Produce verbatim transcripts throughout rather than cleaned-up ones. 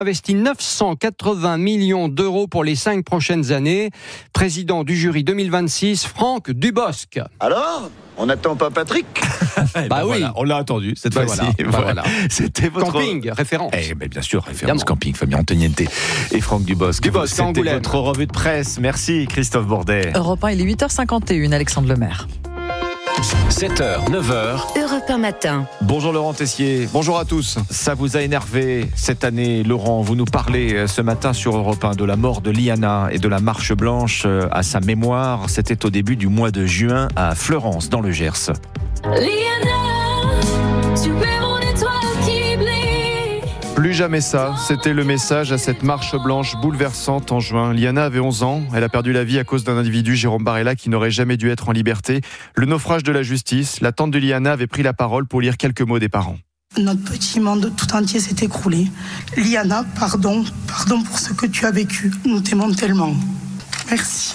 Investi neuf cent quatre-vingts millions d'euros pour les cinq prochaines années. Président du jury deux mille vingt-six, Franck Dubosc. Alors, on n'attend pas Patrick? Bah ben oui, voilà, on l'a entendu cette ben fois-ci. Voilà, ben voilà. C'était votre Camping, référence. Eh ben bien sûr, référence Évidemment. camping, famille Antoniente et Franck Dubosc. Dubosc, C'était Angoulême. votre revue de presse. Merci Christophe Bordet. Europe un, il est huit heures cinquante et une, Alexandre Lemaire. sept heures, neuf heures. Europe un matin. Bonjour Laurent Tessier. Bonjour à tous. Ça vous a énervé cette année, Laurent. Vous nous parlez ce matin sur Europe un de la mort de Liana et de la marche blanche à sa mémoire. C'était au début du mois de juin à Fleurance, dans le Gers. Liana, tu es mon étoile qui brille. Plus jamais ça, c'était le message à cette marche blanche bouleversante en juin. Liana avait onze ans, elle a perdu la vie à cause d'un individu, Jérôme Barella, qui n'aurait jamais dû être en liberté. Le naufrage de la justice, la tante de Liana avait pris la parole pour lire quelques mots des parents. Notre petit monde tout entier s'est écroulé. Liana, pardon, pardon pour ce que tu as vécu. Nous t'aimons tellement. Merci.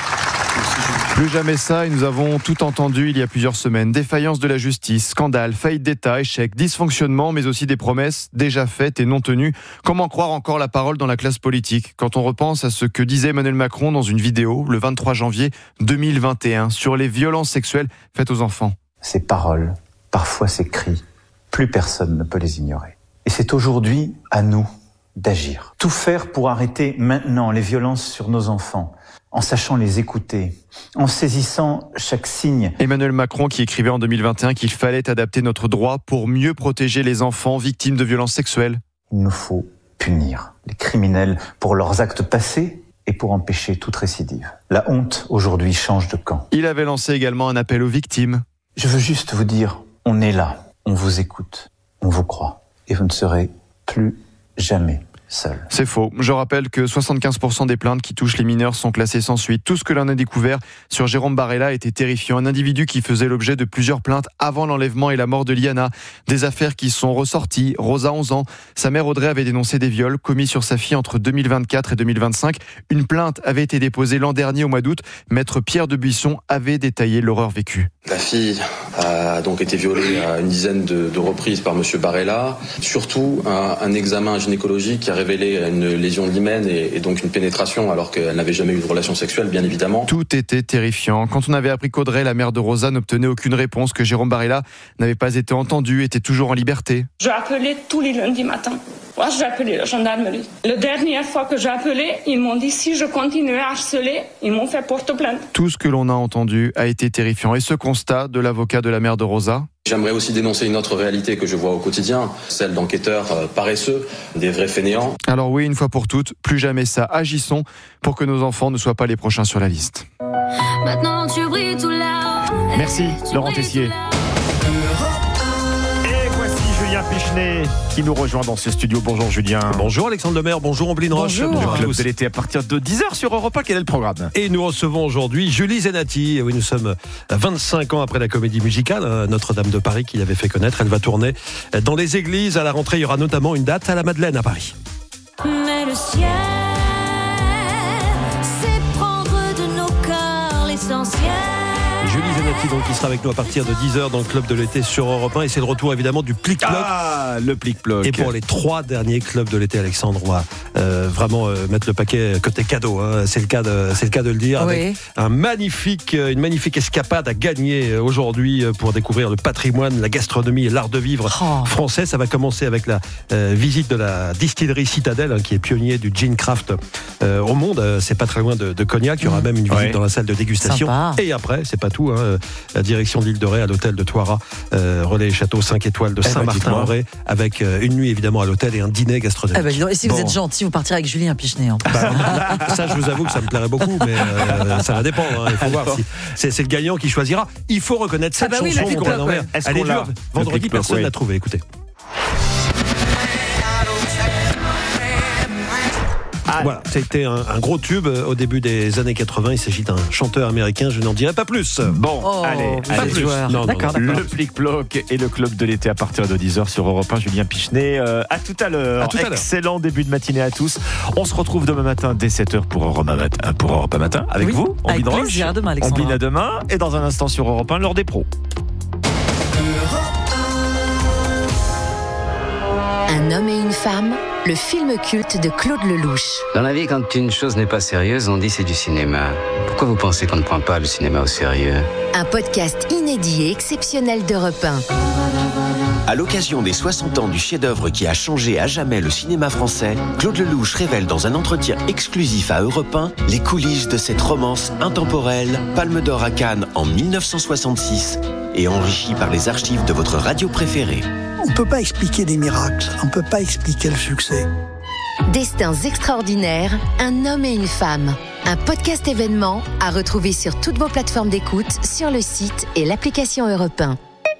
Plus jamais ça, et nous avons tout entendu il y a plusieurs semaines. Défaillance de la justice, scandale, faillite d'État, échec, dysfonctionnement, mais aussi des promesses déjà faites et non tenues. Comment croire encore la parole dans la classe politique quand on repense à ce que disait Emmanuel Macron dans une vidéo le vingt-trois janvier deux mille vingt et un sur les violences sexuelles faites aux enfants. Ces paroles, parfois ces cris, plus personne ne peut les ignorer. Et c'est aujourd'hui à nous d'agir. Tout faire pour arrêter maintenant les violences sur nos enfants, en sachant les écouter, en saisissant chaque signe. Emmanuel Macron qui écrivait en deux mille vingt et un qu'il fallait adapter notre droit pour mieux protéger les enfants victimes de violences sexuelles. Il nous faut punir les criminels pour leurs actes passés et pour empêcher toute récidive. La honte aujourd'hui change de camp. Il avait lancé également un appel aux victimes. Je veux juste vous dire, on est là, on vous écoute, on vous croit et vous ne serez plus jamais seul. C'est faux. Je rappelle que soixante-quinze pour cent des plaintes qui touchent les mineurs sont classées sans suite. Tout ce que l'on a découvert sur Jérôme Barella était terrifiant. Un individu qui faisait l'objet de plusieurs plaintes avant l'enlèvement et la mort de Liana. Des affaires qui sont ressorties. Rosa, onze ans. Sa mère Audrey avait dénoncé des viols commis sur sa fille entre deux mille vingt-quatre et deux mille vingt-cinq. Une plainte avait été déposée l'an dernier au mois d'août. Maître Pierre de Buisson avait détaillé l'horreur vécue. La fille a donc été violée à une dizaine de, de reprises par monsieur Barella. Surtout, un, un examen gynécologique qui a révélé une lésion de l'hymen et, et donc une pénétration alors qu'elle n'avait jamais eu de relation sexuelle, bien évidemment. Tout était terrifiant. Quand on avait appris qu'Audrey, la mère de Rosa, n'obtenait aucune réponse, que Jérôme Barella n'avait pas été entendu, était toujours en liberté. J'ai appelé tous les lundis matins. Moi, j'ai appelé la gendarmerie. La dernière fois que j'ai appelé, ils m'ont dit si je continuais à harceler, ils m'ont fait porte plainte. Tout ce que l'on a entendu a été terrifiant. Et ce constat de l'avocat de la mère de Rosa. J'aimerais aussi dénoncer une autre réalité que je vois au quotidien, celle d'enquêteurs paresseux, des vrais fainéants. Alors oui, une fois pour toutes, plus jamais ça. Agissons pour que nos enfants ne soient pas les prochains sur la liste. Maintenant, tu brilles tout là. Merci Laurent Tessier. Et voici Julien Pichenet qui nous rejoint dans ce studio. Bonjour Julien. Bonjour Alexandre Lemaire, bonjour Ombline Roche. Bonjour. Le club de l'été à partir de dix heures sur Europe un. Quel est le programme ? Et nous recevons aujourd'hui Julie Zenati. Et oui, nous sommes vingt-cinq ans après la comédie musicale Notre-Dame de Paris qui l'avait fait connaître. Elle va tourner dans les églises. À la rentrée, il y aura notamment une date à la Madeleine à Paris. Mais le ciel, c'est prendre de nos cœurs l'essentiel. Julie Zenati, donc, qui sera avec nous à partir de dix heures dans le club de l'été sur Europe un. Et c'est le retour évidemment du Plic-Ploc. Ah, le Plic-Ploc. Et pour les trois derniers clubs de l'été, Alexandre, on va euh, vraiment euh, mettre le paquet côté cadeau. Hein. C'est le cas de, c'est le cas de le dire. Oui. Avec un magnifique, une magnifique escapade à gagner aujourd'hui pour découvrir le patrimoine, la gastronomie et l'art de vivre Oh. français. Ça va commencer avec la euh, visite de la distillerie Citadelle, hein, qui est pionnier du gin craft euh, au monde. Euh, c'est pas très loin de, de Cognac. Il y aura même une visite Ouais. dans la salle de dégustation. Sympa. Et après, c'est pas tout. Hein, la direction de l'île de Ré à l'hôtel de Thoiras, euh, relais et château cinq étoiles de Eh ben, Saint-Martin-en-Ré, avec euh, une nuit évidemment à l'hôtel et un dîner gastronomique. Ah bah, dis donc, et si Bon. vous êtes gentil, vous partirez avec Julien Pichenet. Hein. Bah, ça, je vous avoue que ça me plairait beaucoup, mais euh, ça va dépendre. Hein. Il faut voir si c'est, c'est le gagnant qui choisira. Il faut reconnaître cette Ah bah oui, chanson le montée à Plic-Ploc, l'envers. ouais. Est-ce Elle qu'on est l'a dure. Vendredi, Plic-Ploc, personne oui. l'a trouvé. Écoutez. Ah, Voilà, ça a été un, un gros tube euh, au début des années quatre-vingts. Il s'agit d'un chanteur américain, je n'en dirai pas plus. Bon, Oh, allez, vous allez. êtes joueur. Non, non, D'accord, non. d'accord. Le Plic-Ploc et le club de l'été à partir de dix heures sur Europe un. Julien Pichenet, euh, à tout à l'heure. À tout à l'heure. Excellent début de matinée à tous. On se retrouve demain matin dès sept heures pour Europe un matin, pour Europe un matin avec Oui, vous. avec Ombline Roche. plaisir. À demain, Alexandra. Ombline à demain et dans un instant sur Europe un, l'heure des pros. Un homme et une femme le film culte de Claude Lelouch. Dans la vie, quand une chose n'est pas sérieuse, on dit c'est du cinéma. Pourquoi vous pensez qu'on ne prend pas le cinéma au sérieux ? Un podcast inédit et exceptionnel d'Europe un. À l'occasion des soixante ans du chef-d'œuvre qui a changé à jamais le cinéma français, Claude Lelouch révèle dans un entretien exclusif à Europe un les coulisses de cette romance intemporelle, Palme d'Or à Cannes en dix-neuf cent soixante-six et enrichie par les archives de votre radio préférée. On ne peut pas expliquer des miracles, on ne peut pas expliquer le succès. Destins extraordinaires, un homme et une femme. Un podcast événement à retrouver sur toutes vos plateformes d'écoute, sur le site et l'application Europe un.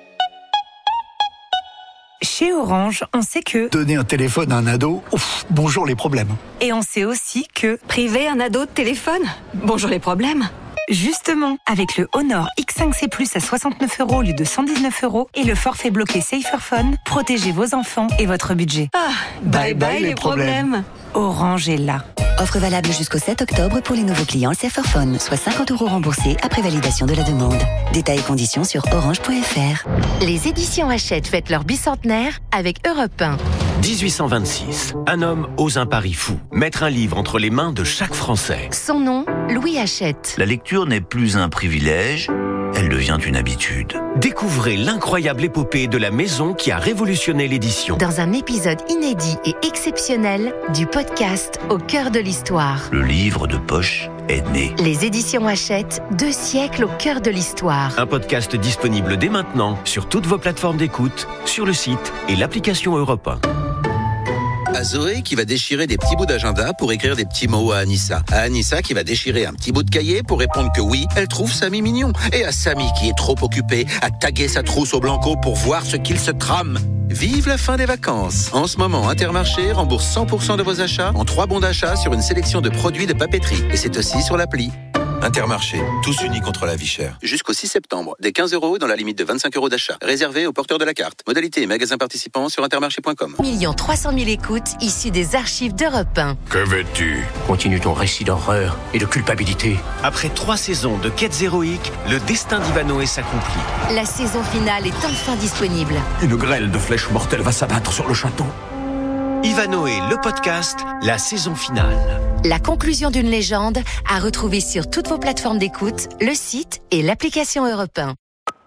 Chez Orange, on sait que... Donner un téléphone à un ado, ouf, bonjour les problèmes. Et on sait aussi que... Priver un ado de téléphone, bonjour les problèmes. Justement, avec le Honor X cinq C plus à soixante-neuf euros au lieu de cent dix-neuf euros et le forfait bloqué Saferphone, protégez vos enfants et votre budget. Ah, bye bye, bye les, les problèmes. problèmes. Orange est là. Offre valable jusqu'au sept octobre pour les nouveaux clients Saferphone, soit cinquante euros remboursés après validation de la demande. Détails et conditions sur orange point f r. Les éditions Hachette fêtent leur bicentenaire avec Europe un. dix-huit cent vingt-six. Un homme ose un pari fou. Mettre un livre entre les mains de chaque Français. Son nom, Louis Hachette. La lecture n'est plus un privilège, elle devient une habitude. Découvrez l'incroyable épopée de la maison qui a révolutionné l'édition. Dans un épisode inédit et exceptionnel du podcast Au cœur de l'histoire. Le livre de poche est né. Les éditions Hachette, deux siècles au cœur de l'histoire. Un podcast disponible dès maintenant sur toutes vos plateformes d'écoute, sur le site et l'application Europe un. À Zoé qui va déchirer des petits bouts d'agenda pour écrire des petits mots à Anissa. À Anissa qui va déchirer un petit bout de cahier pour répondre que oui, elle trouve Samy mignon. Et à Samy qui est trop occupé à taguer sa trousse au Blanco pour voir ce qu'il se trame. Vive la fin des vacances. En ce moment, Intermarché rembourse cent pour cent de vos achats en trois bons d'achat sur une sélection de produits de papeterie. Et c'est aussi sur l'appli. Intermarché, tous unis contre la vie chère. Jusqu'au six septembre, des quinze euros dans la limite de vingt-cinq euros d'achat. Réservé aux porteurs de la carte. Modalité et magasins participants sur intermarché point com. un million trois cent mille écoutes issues des archives d'Europe un. Que veux-tu ? Continue ton récit d'horreur et de culpabilité. Après trois saisons de quêtes héroïques, le destin d'Ivanoé s'accomplit. La saison finale est enfin disponible. Une grêle de flèches mortelles va s'abattre sur le château. Ivanoé, le podcast, la saison finale. La conclusion d'une légende à retrouver sur toutes vos plateformes d'écoute, le site et l'application Europe un.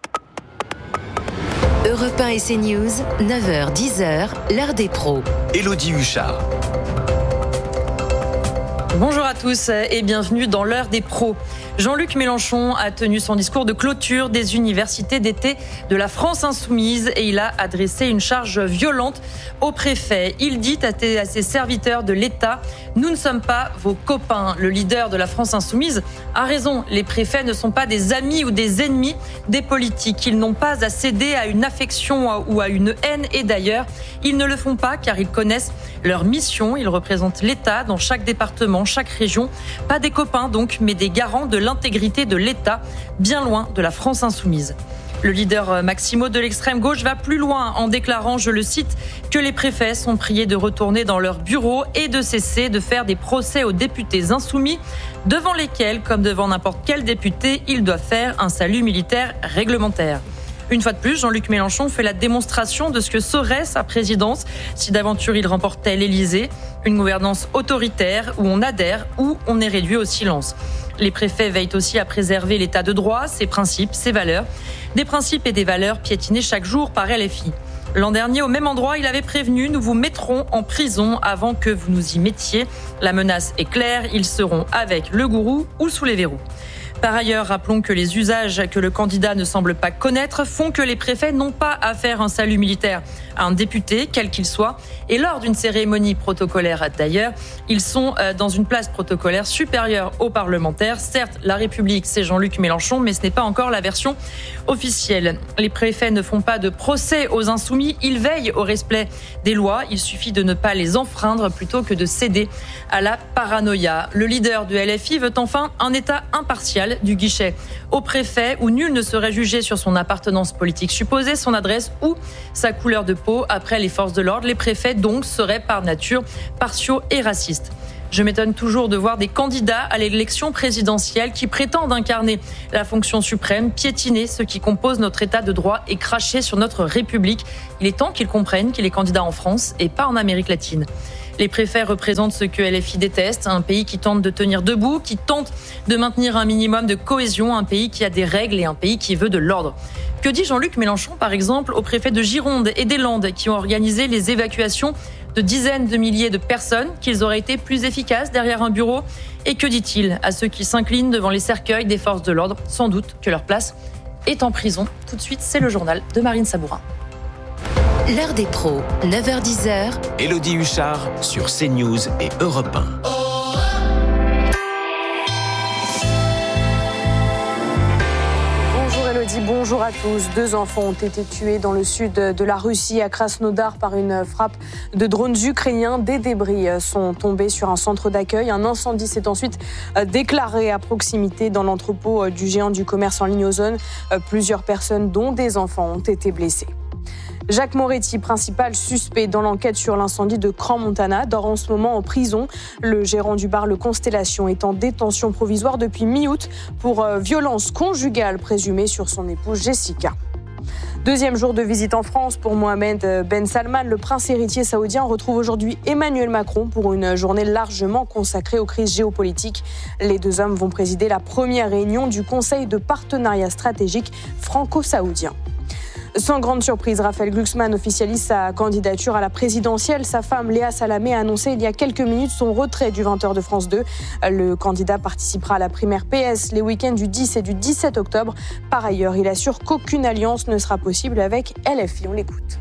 Europe un et CNews, neuf heures dix heures, l'heure des pros. Élodie Huchard. Bonjour à tous et bienvenue dans l'heure des pros. Jean-Luc Mélenchon a tenu son discours de clôture des universités d'été de la France insoumise et il a adressé une charge violente au préfet. Il dit à ses serviteurs de l'État « Nous ne sommes pas vos copains ». Le leader de la France insoumise a raison. Les préfets ne sont pas des amis ou des ennemis des politiques. Ils n'ont pas à céder à une affection ou à une haine. Et d'ailleurs, ils ne le font pas car ils connaissent leur mission. Ils représentent l'État dans chaque département, chaque région. Pas des copains donc, mais des garants de l'intégrité de l'État, bien loin de la France insoumise. Le leader Maximo de l'extrême gauche va plus loin en déclarant, je le cite, que les préfets sont priés de retourner dans leur bureau et de cesser de faire des procès aux députés insoumis, devant lesquels, comme devant n'importe quel député, ils doivent faire un salut militaire réglementaire. Une fois de plus, Jean-Luc Mélenchon fait la démonstration de ce que serait sa présidence si d'aventure il remportait l'Élysée, une gouvernance autoritaire où on adhère ou on est réduit au silence. Les préfets veillent aussi à préserver l'état de droit, ses principes, ses valeurs. Des principes et des valeurs piétinés chaque jour par L F I. L'an dernier, au même endroit, il avait prévenu « Nous vous mettrons en prison avant que vous nous y mettiez ». La menace est claire, ils seront avec le gourou ou sous les verrous. Par ailleurs, rappelons que les usages que le candidat ne semble pas connaître font que les préfets n'ont pas à faire un salut militaire à un député, quel qu'il soit. Et lors d'une cérémonie protocolaire d'ailleurs, ils sont dans une place protocolaire supérieure aux parlementaires. Certes, la République, c'est Jean-Luc Mélenchon, mais ce n'est pas encore la version officielle. Les préfets ne font pas de procès aux insoumis, ils veillent au respect des lois. Il suffit de ne pas les enfreindre plutôt que de céder à la paranoïa. Le leader de L F I veut enfin un État impartial, du guichet au préfet où nul ne serait jugé sur son appartenance politique supposée, son adresse ou sa couleur de peau. Après les forces de l'ordre, les préfets donc seraient par nature partiaux et racistes. Je m'étonne toujours de voir des candidats à l'élection présidentielle qui prétendent incarner la fonction suprême, piétiner ce qui compose notre état de droit et cracher sur notre République. Il est temps qu'ils comprennent qu'il est candidat en France et pas en Amérique latine. Les préfets représentent ce que L F I déteste, un pays qui tente de tenir debout, qui tente de maintenir un minimum de cohésion, un pays qui a des règles et un pays qui veut de l'ordre. Que dit Jean-Luc Mélenchon, par exemple, aux préfets de Gironde et des Landes qui ont organisé les évacuations de dizaines de milliers de personnes, qu'ils auraient été plus efficaces derrière un bureau? Et que dit-il à ceux qui s'inclinent devant les cercueils des forces de l'ordre? Sans doute que leur place est en prison. Tout de suite, c'est le journal de Marine Sabourin. L'heure des pros, neuf heures dix. Élodie Huchard sur CNews et Europe un. Bonjour à tous. Deux enfants ont été tués dans le sud de la Russie, à Krasnodar, par une frappe de drones ukrainiens. Des débris sont tombés sur un centre d'accueil. Un incendie s'est ensuite déclaré à proximité dans l'entrepôt du géant du commerce en ligne Ozon. Plusieurs personnes, dont des enfants, ont été blessées. Jacques Moretti, principal suspect dans l'enquête sur l'incendie de Crans-Montana, dort en ce moment en prison. Le gérant du bar Le Constellation est en détention provisoire depuis mi-août pour euh, violence conjugale présumée sur son épouse Jessica. Deuxième jour de visite en France pour Mohamed Ben Salman. Le prince héritier saoudien retrouve aujourd'hui Emmanuel Macron pour une journée largement consacrée aux crises géopolitiques. Les deux hommes vont présider la première réunion du Conseil de partenariat stratégique franco-saoudien. Sans grande surprise, Raphaël Glucksmann officialise sa candidature à la présidentielle. Sa femme, Léa Salamé, a annoncé il y a quelques minutes son retrait du vingt heures de France deux. Le candidat participera à la primaire P S les week-ends du dix et du dix-sept octobre. Par ailleurs, il assure qu'aucune alliance ne sera possible avec L F I. On l'écoute.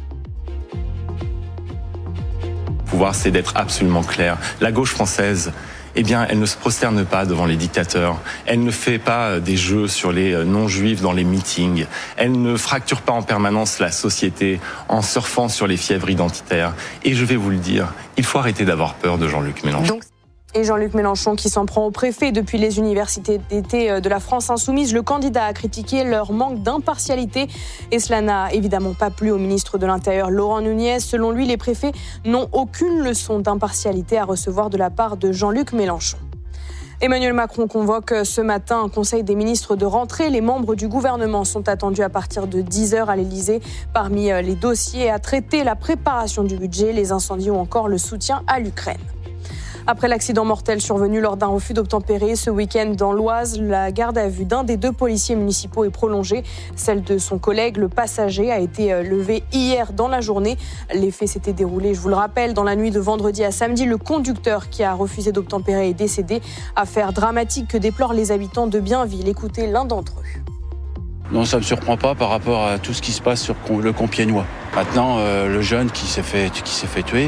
Le pouvoir, c'est d'être absolument clair. La gauche française, eh bien, elle ne se prosterne pas devant les dictateurs. Elle ne fait pas des jeux sur les non-juifs dans les meetings. Elle ne fracture pas en permanence la société en surfant sur les fièvres identitaires. Et je vais vous le dire, il faut arrêter d'avoir peur de Jean-Luc Mélenchon. Donc... Et Jean-Luc Mélenchon qui s'en prend au préfet depuis les universités d'été de la France insoumise. Le candidat a critiqué leur manque d'impartialité et cela n'a évidemment pas plu au ministre de l'Intérieur Laurent Nunez. Selon lui, les préfets n'ont aucune leçon d'impartialité à recevoir de la part de Jean-Luc Mélenchon. Emmanuel Macron convoque ce matin un conseil des ministres de rentrée. Les membres du gouvernement sont attendus à partir de dix heures à l'Élysée. Parmi les dossiers à traiter, la préparation du budget, les incendies ou encore le soutien à l'Ukraine. Après l'accident mortel survenu lors d'un refus d'obtempérer ce week-end dans l'Oise, la garde à vue d'un des deux policiers municipaux est prolongée. Celle de son collègue, le passager, a été levée hier dans la journée. Les faits s'étaient déroulés, je vous le rappelle, dans la nuit de vendredi à samedi. Le conducteur qui a refusé d'obtempérer est décédé. Affaire dramatique que déplorent les habitants de Bienville. Écoutez l'un d'entre eux. Non, ça ne me surprend pas par rapport à tout ce qui se passe sur le Compiègnois. Maintenant, euh, le jeune qui s'est fait, qui s'est fait tuer,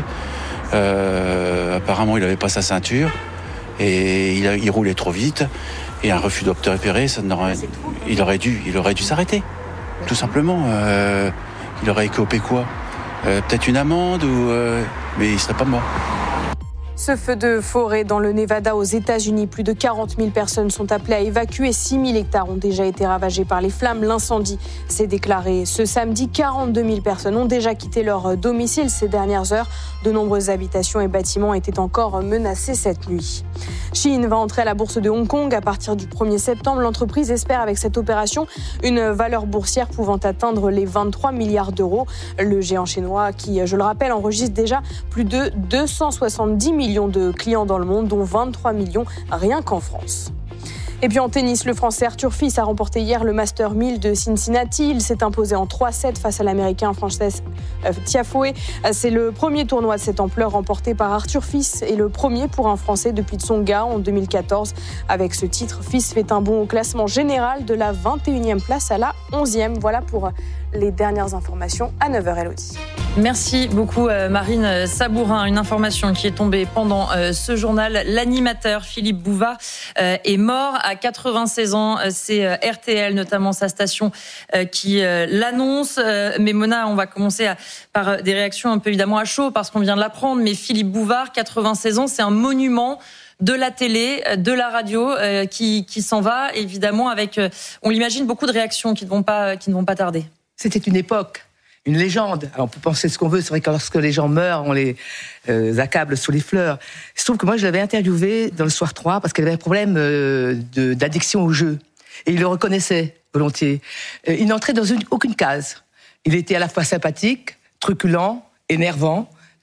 Euh, apparemment il n'avait pas sa ceinture et il, a, il roulait trop vite et un refus d'obtempérer, ça n'aurait, il aurait dû, il aurait dû s'arrêter, tout simplement. Euh, il aurait écopé quoi euh, Peut-être une amende ou, euh, mais il serait pas mort. Ce feu de forêt dans le Nevada aux États-Unis, plus de quarante mille personnes sont appelées à évacuer. six mille hectares ont déjà été ravagés par les flammes. L'incendie s'est déclaré ce samedi. quarante-deux mille personnes ont déjà quitté leur domicile ces dernières heures. De nombreuses habitations et bâtiments étaient encore menacés cette nuit. Shein va entrer à la bourse de Hong Kong à partir du premier septembre. L'entreprise espère avec cette opération une valeur boursière pouvant atteindre les vingt-trois milliards d'euros. Le géant chinois qui, je le rappelle, enregistre déjà plus de deux cent soixante-dix millions de clients dans le monde, dont vingt-trois millions rien qu'en France. Et puis en tennis, le Français Arthur Fils a remporté hier le Master mille de Cincinnati. Il s'est imposé en trois sept face à l'Américain Frances Tiafoe. C'est le premier tournoi de cette ampleur remporté par Arthur Fils et le premier pour un Français depuis Tsonga en deux mille quatorze. Avec ce titre, Fils fait un bond au classement général de la vingt et unième place à la onzième. Voilà pour les dernières informations à neuf heures, Élodie. Merci beaucoup Marine Sabourin. Une information qui est tombée pendant ce journal. L'animateur Philippe Bouvard est mort à quatre-vingt-seize ans. C'est R T L, notamment sa station, qui l'annonce. Mais Mona, on va commencer par des réactions un peu évidemment à chaud parce qu'on vient de l'apprendre. Mais Philippe Bouvard, quatre-vingt-seize ans, c'est un monument de la télé, de la radio, qui, qui s'en va, évidemment, avec, on l'imagine, beaucoup de réactions qui ne vont pas, qui ne vont pas tarder. C'était une époque, une légende. Alors on peut penser ce qu'on veut, c'est vrai que lorsque les gens meurent, on les euh, accable sous les fleurs. Il se trouve que moi, je l'avais interviewé dans le Soir trois parce qu'elle avait un problème euh, de, d'addiction au jeu. Et il le reconnaissait volontiers. Euh, il n'entrait dans une, aucune case. Il était à la fois sympathique, truculent, énervant.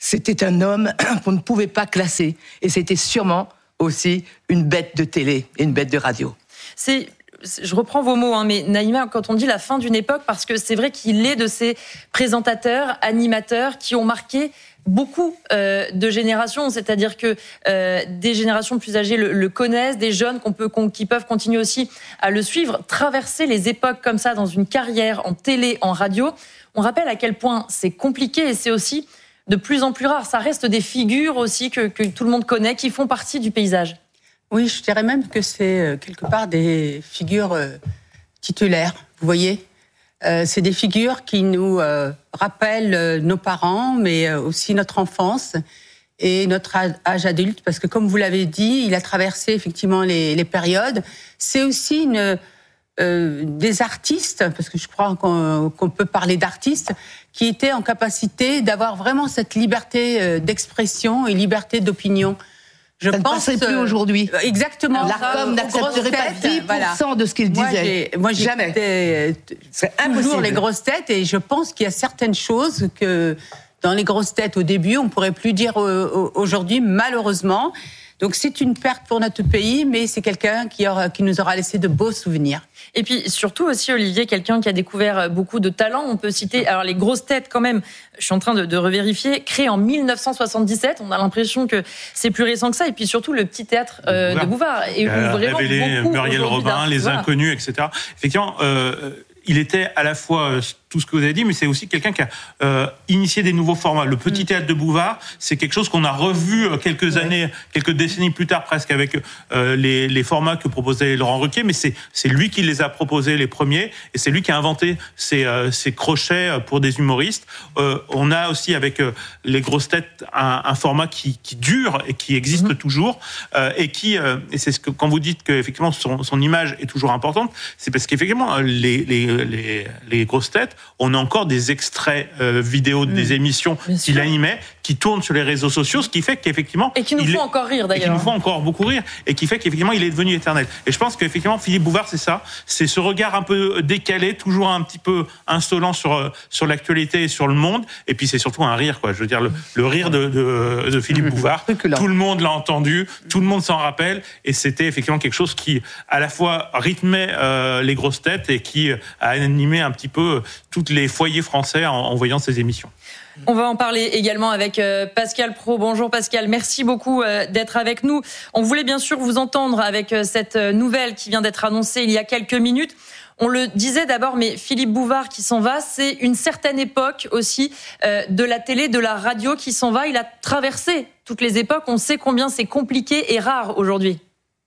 c'était un homme qu'on ne pouvait pas classer. Et c'était sûrement aussi une bête de télé et une bête de radio. C'est... Je reprends vos mots, hein, mais Naïma, quand on dit la fin d'une époque, parce que c'est vrai qu'il est de ces présentateurs, animateurs qui ont marqué beaucoup euh, de générations, c'est-à-dire que euh, des générations plus âgées le, le connaissent, des jeunes qu'on peut, qu'on, qui peuvent continuer aussi à le suivre, traverser les époques comme ça dans une carrière en télé, en radio. On rappelle à quel point c'est compliqué et c'est aussi de plus en plus rare. Ça reste des figures aussi que, que tout le monde connaît, qui font partie du paysage. Oui, je dirais même que c'est quelque part des figures euh, titulaires, vous voyez. Euh, c'est des figures qui nous euh, rappellent euh, nos parents, mais euh, aussi notre enfance et notre âge adulte, parce que comme vous l'avez dit, il a traversé effectivement les, les périodes. C'est aussi une, euh, des artistes, parce que je crois qu'on, qu'on peut parler d'artistes, qui étaient en capacité d'avoir vraiment cette liberté euh, d'expression et liberté d'opinion. Je ça pense ne passerait plus aujourd'hui. Exactement. L'Arcom n'accepterait pas dix pour cent voilà. de ce qu'il moi, disait. J'ai, moi, j'écoutais toujours les grosses têtes et je pense qu'il y a certaines choses que dans les grosses têtes au début, on ne pourrait plus dire aujourd'hui, malheureusement. Donc c'est une perte pour notre pays, mais c'est quelqu'un qui, aura, qui nous aura laissé de beaux souvenirs. Et puis surtout aussi, Olivier, quelqu'un qui a découvert beaucoup de talents. On peut citer, alors les grosses têtes quand même, je suis en train de, de revérifier, créé en dix-neuf cent soixante-dix-sept, on a l'impression que c'est plus récent que ça. Et puis surtout le petit théâtre euh, de Bouvard. Et euh, vraiment révélé beaucoup Muriel Robin, Les Inconnus, et cetera. Effectivement, euh, il était à la fois tout ce que vous avez dit, mais c'est aussi quelqu'un qui a euh, initié des nouveaux formats. Le petit théâtre de Bouvard, c'est quelque chose qu'on a revu quelques années, quelques décennies plus tard presque, avec euh, les, les formats que proposait Laurent Ruquier, mais c'est, c'est lui qui les a proposés les premiers, et c'est lui qui a inventé ces, euh, ces crochets pour des humoristes. Euh, on a aussi avec euh, les grosses têtes un, un format qui, qui dure et qui existe mmh. toujours, euh, et qui, euh, et c'est ce que quand vous dites qu'effectivement son, son image est toujours importante, c'est parce qu'effectivement les, les, les, les grosses têtes, on a encore des extraits euh, vidéo mmh. des émissions qu'il animait, qui tournent sur les réseaux sociaux, ce qui fait qu'effectivement... Et qui nous font est, encore rire, d'ailleurs. Et qui nous font encore beaucoup rire, et qui fait qu'effectivement, il est devenu éternel. Et je pense qu'effectivement, Philippe Bouvard, c'est ça, c'est ce regard un peu décalé, toujours un petit peu insolent sur, sur l'actualité et sur le monde, et puis c'est surtout un rire, quoi. Je veux dire, le, le rire de, de, de Philippe mmh. Bouvard, tout le monde l'a entendu, tout le monde s'en rappelle, et c'était effectivement quelque chose qui, à la fois, rythmait euh, les grosses têtes, et qui a animé un petit peu toutes les foyers français en, en voyant ces émissions. On va en parler également avec Pascal Praud. Bonjour Pascal, merci beaucoup d'être avec nous. On voulait bien sûr vous entendre avec cette nouvelle qui vient d'être annoncée il y a quelques minutes. On le disait d'abord, mais Philippe Bouvard qui s'en va, c'est une certaine époque aussi de la télé, de la radio qui s'en va. Il a traversé toutes les époques. On sait combien c'est compliqué et rare aujourd'hui.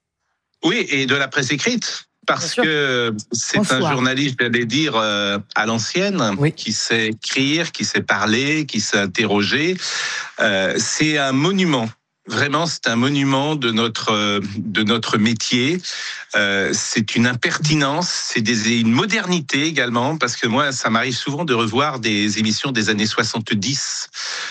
Oui, et de la presse écrite. Parce que c'est Bonsoir. un journaliste, j'allais dire, euh, à l'ancienne, oui. qui sait écrire, qui sait parler, qui sait interroger. Euh, c'est un monument. Vraiment, c'est un monument de notre de notre métier. Euh, c'est une impertinence, c'est des, une modernité également, parce que moi, ça m'arrive souvent de revoir des émissions des années soixante-dix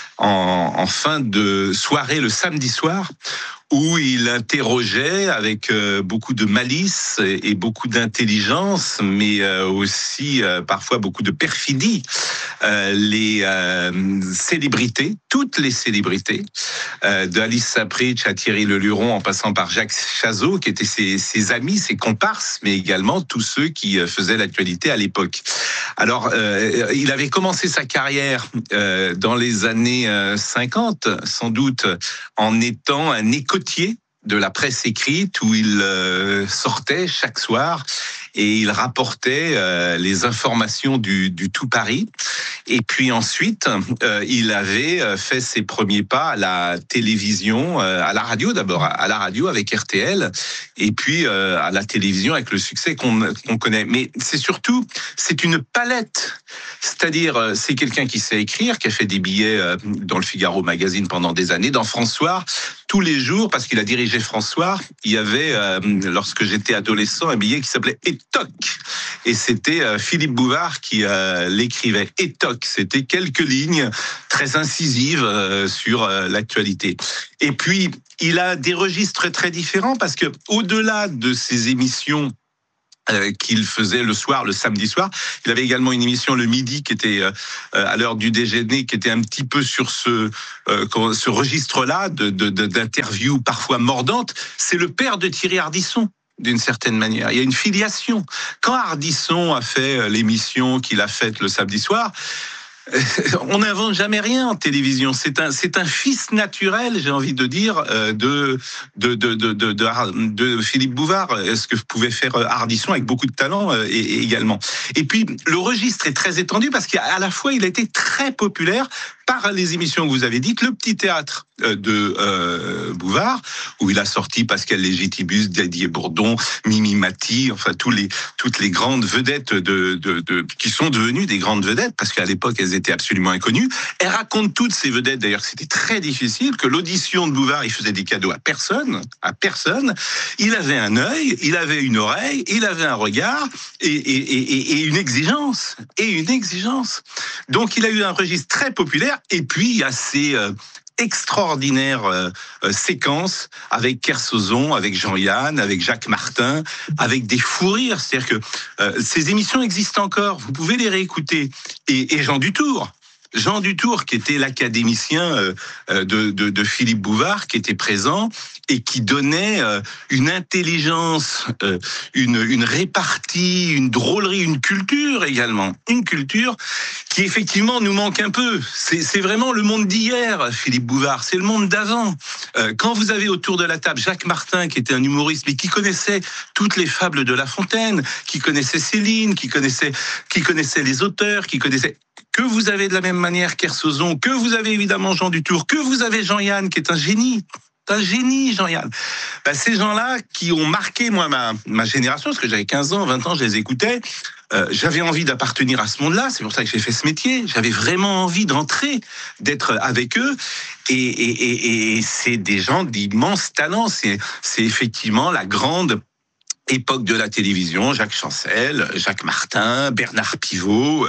en, en fin de soirée le samedi soir, où il interrogeait avec euh, beaucoup de malice et, et beaucoup d'intelligence, mais euh, aussi euh, parfois beaucoup de perfidie, euh, les euh, célébrités, toutes les célébrités, euh, de Alice Sapritch à Thierry Leluron, en passant par Jacques Chazot, qui étaient ses, ses amis, ses comparses, mais également tous ceux qui euh, faisaient l'actualité à l'époque. Alors, euh, il avait commencé sa carrière euh, dans les années euh, cinquante, sans doute, en étant un écoutier de la presse écrite, où il euh, sortait chaque soir et il rapportait euh, les informations du, du tout Paris. Et puis ensuite, euh, il avait fait ses premiers pas à la télévision, euh, à la radio d'abord, à la radio avec R T L, et puis euh, à la télévision avec le succès qu'on, qu'on connaît. Mais c'est surtout, c'est une palette. C'est-à-dire, c'est quelqu'un qui sait écrire, qui a fait des billets dans le Figaro Magazine pendant des années, dans François, tous les jours, parce qu'il a dirigé François, il y avait, euh, lorsque j'étais adolescent, un billet qui s'appelait Étoc. Et c'était euh, Philippe Bouvard qui euh, l'écrivait. Étoc, c'était quelques lignes très incisives euh, sur euh, l'actualité. Et puis, il a des registres très différents, parce que au-delà de ces émissions Euh, qu'il faisait le soir, le samedi soir. Il avait également une émission le midi qui était euh, à l'heure du déjeuner, qui était un petit peu sur ce euh, ce registre-là de, de, de d'interviews parfois mordantes. C'est le père de Thierry Ardisson, d'une certaine manière. Il y a une filiation. Quand Ardisson a fait l'émission qu'il a faite le samedi soir, on n'invente jamais rien en télévision. C'est un, c'est un fils naturel, j'ai envie de dire, de de de de de, de, de Philippe Bouvard. Ce que pouvait faire Ardisson avec beaucoup de talent et, et également. Et puis le registre est très étendu parce qu'à la fois il a été très populaire par les émissions que vous avez dites, le petit théâtre de euh, Bouvard, où il a sorti Pascal Légitibus, Didier Bourdon, Mimi Mati, enfin tous les toutes les grandes vedettes de, de, de qui sont devenues des grandes vedettes parce qu'à l'époque elles étaient absolument inconnues. Elle raconte toutes ces vedettes, d'ailleurs c'était très difficile, que l'audition de Bouvard, il faisait des cadeaux à personne, à personne. Il avait un œil, il avait une oreille, il avait un regard et, et, et, et une exigence, et une exigence. Donc il a eu un registre très populaire. Et puis, il y a ces euh, extraordinaires euh, euh, séquences avec Kersozon, avec Jean-Yann, avec Jacques Martin, avec des fous rires. C'est-à-dire que euh, ces émissions existent encore. Vous pouvez les réécouter. Et, et Jean Dutour. Jean Dutour, qui était l'académicien euh, de, de, de Philippe Bouvard, qui était présent et qui donnait euh, une intelligence, euh, une, une répartie, une drôlerie, une culture également. Une culture qui effectivement nous manque un peu. C'est, c'est vraiment le monde d'hier, Philippe Bouvard. C'est le monde d'avant. Euh, quand vous avez autour de la table Jacques Martin, qui était un humoriste, mais qui connaissait toutes les fables de La Fontaine, qui connaissait Céline, qui connaissait, qui connaissait les auteurs, qui connaissait... que vous avez de la même manière Kersozon, que vous avez évidemment Jean Dutour, que vous avez Jean-Yann, qui est un génie. Un génie, Jean-Yann. Ben, ces gens-là qui ont marqué, moi, ma, ma génération, parce que j'avais quinze ans, vingt ans, je les écoutais, euh, j'avais envie d'appartenir à ce monde-là, c'est pour ça que j'ai fait ce métier, j'avais vraiment envie d'entrer, d'être avec eux, et, et, et, et c'est des gens d'immenses talents, c'est, c'est effectivement la grande époque de la télévision, Jacques Chancel, Jacques Martin, Bernard Pivot, euh,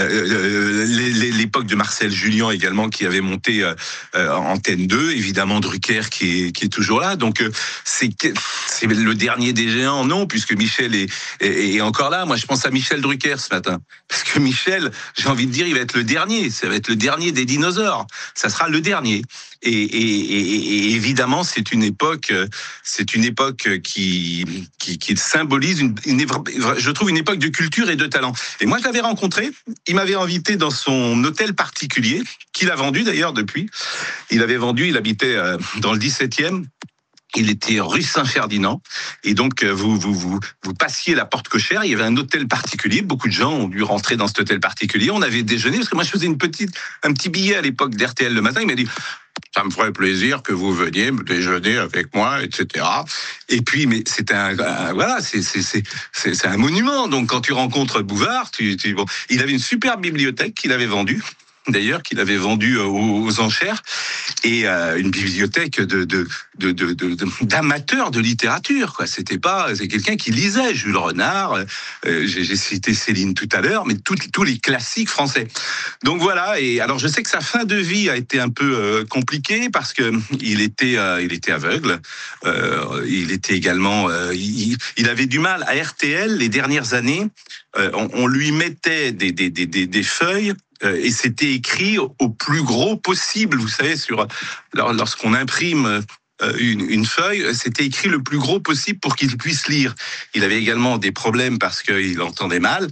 euh, l'époque de Marcel Julien également qui avait monté euh, Antenne deux, évidemment Drucker qui est, qui est toujours là. Donc euh, c'est, c'est le dernier des géants, non, puisque Michel est, est, est encore là. Moi je pense à Michel Drucker ce matin, parce que Michel, j'ai envie de dire, il va être le dernier, ça va être le dernier des dinosaures, ça sera le dernier. Et, et, et, et évidemment, c'est une époque, c'est une époque qui, qui, qui symbolise une, une, je trouve, une époque de culture et de talent. Et moi, je l'avais rencontré. Il m'avait invité dans son hôtel particulier, qu'il a vendu d'ailleurs depuis. Il avait vendu. Il habitait dans le dix-septième. Il était rue Saint-Ferdinand, et donc vous vous vous vous passiez la porte cochère. Il y avait un hôtel particulier. Beaucoup de gens ont dû rentrer dans cet hôtel particulier. On avait déjeuné parce que moi je faisais une petite un petit billet à l'époque d'R T L le matin. Il m'a dit ça me ferait plaisir que vous veniez déjeuner avec moi, et cetera. Et puis mais c'est un, un voilà c'est c'est c'est c'est c'est un monument. Donc quand tu rencontres Bouvard, tu, tu bon, il avait une superbe bibliothèque qu'il avait vendue. D'ailleurs, qu'il avait vendu aux, aux enchères, et euh, une bibliothèque de, de, de, de, de, d'amateurs de littérature, quoi. C'était pas, c'est quelqu'un qui lisait Jules Renard, euh, j'ai, j'ai cité Céline tout à l'heure, mais tout, tous les classiques français. Donc voilà. Et alors, je sais que sa fin de vie a été un peu euh, compliquée parce que il était, euh, il était aveugle. Euh, il était également, euh, il, il avait du mal à R T L les dernières années. Euh, on, on lui mettait des, des, des, des, des feuilles. Et c'était écrit au plus gros possible. Vous savez, sur lorsqu'on imprime une, une feuille, c'était écrit le plus gros possible pour qu'il puisse lire. Il avait également des problèmes parce qu'il entendait mal.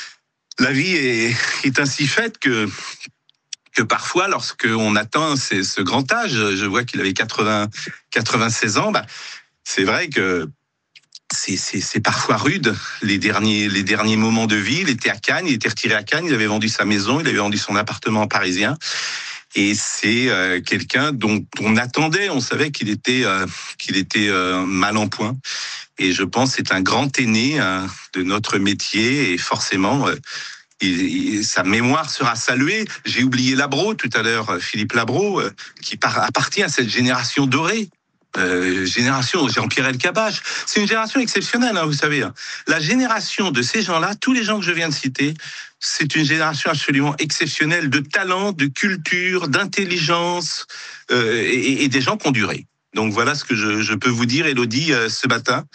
La vie est, est ainsi faite que que parfois, lorsqu'on atteint ce, ce grand âge, je vois qu'il avait quatre-vingts, quatre-vingt-seize ans, bah, c'est vrai que C'est, c'est, c'est parfois rude, les derniers, les derniers moments de vie. Il était à Cannes, il était retiré à Cannes, il avait vendu sa maison, il avait vendu son appartement parisien. Et c'est euh, quelqu'un dont on attendait, on savait qu'il était, euh, qu'il était euh, mal en point. Et je pense que c'est un grand aîné hein, de notre métier, et forcément, euh, il, il, sa mémoire sera saluée. J'ai oublié Labro tout à l'heure, Philippe Labro, euh, qui par, appartient à cette génération dorée. Euh, génération Jean-Pierre Elkabbach, c'est une génération exceptionnelle, hein, vous savez. Hein. La génération de ces gens-là, tous les gens que je viens de citer, c'est une génération absolument exceptionnelle de talent, de culture, d'intelligence, euh, et, et des gens qui ont duré. Donc voilà ce que je, je peux vous dire, Élodie, euh, ce matin.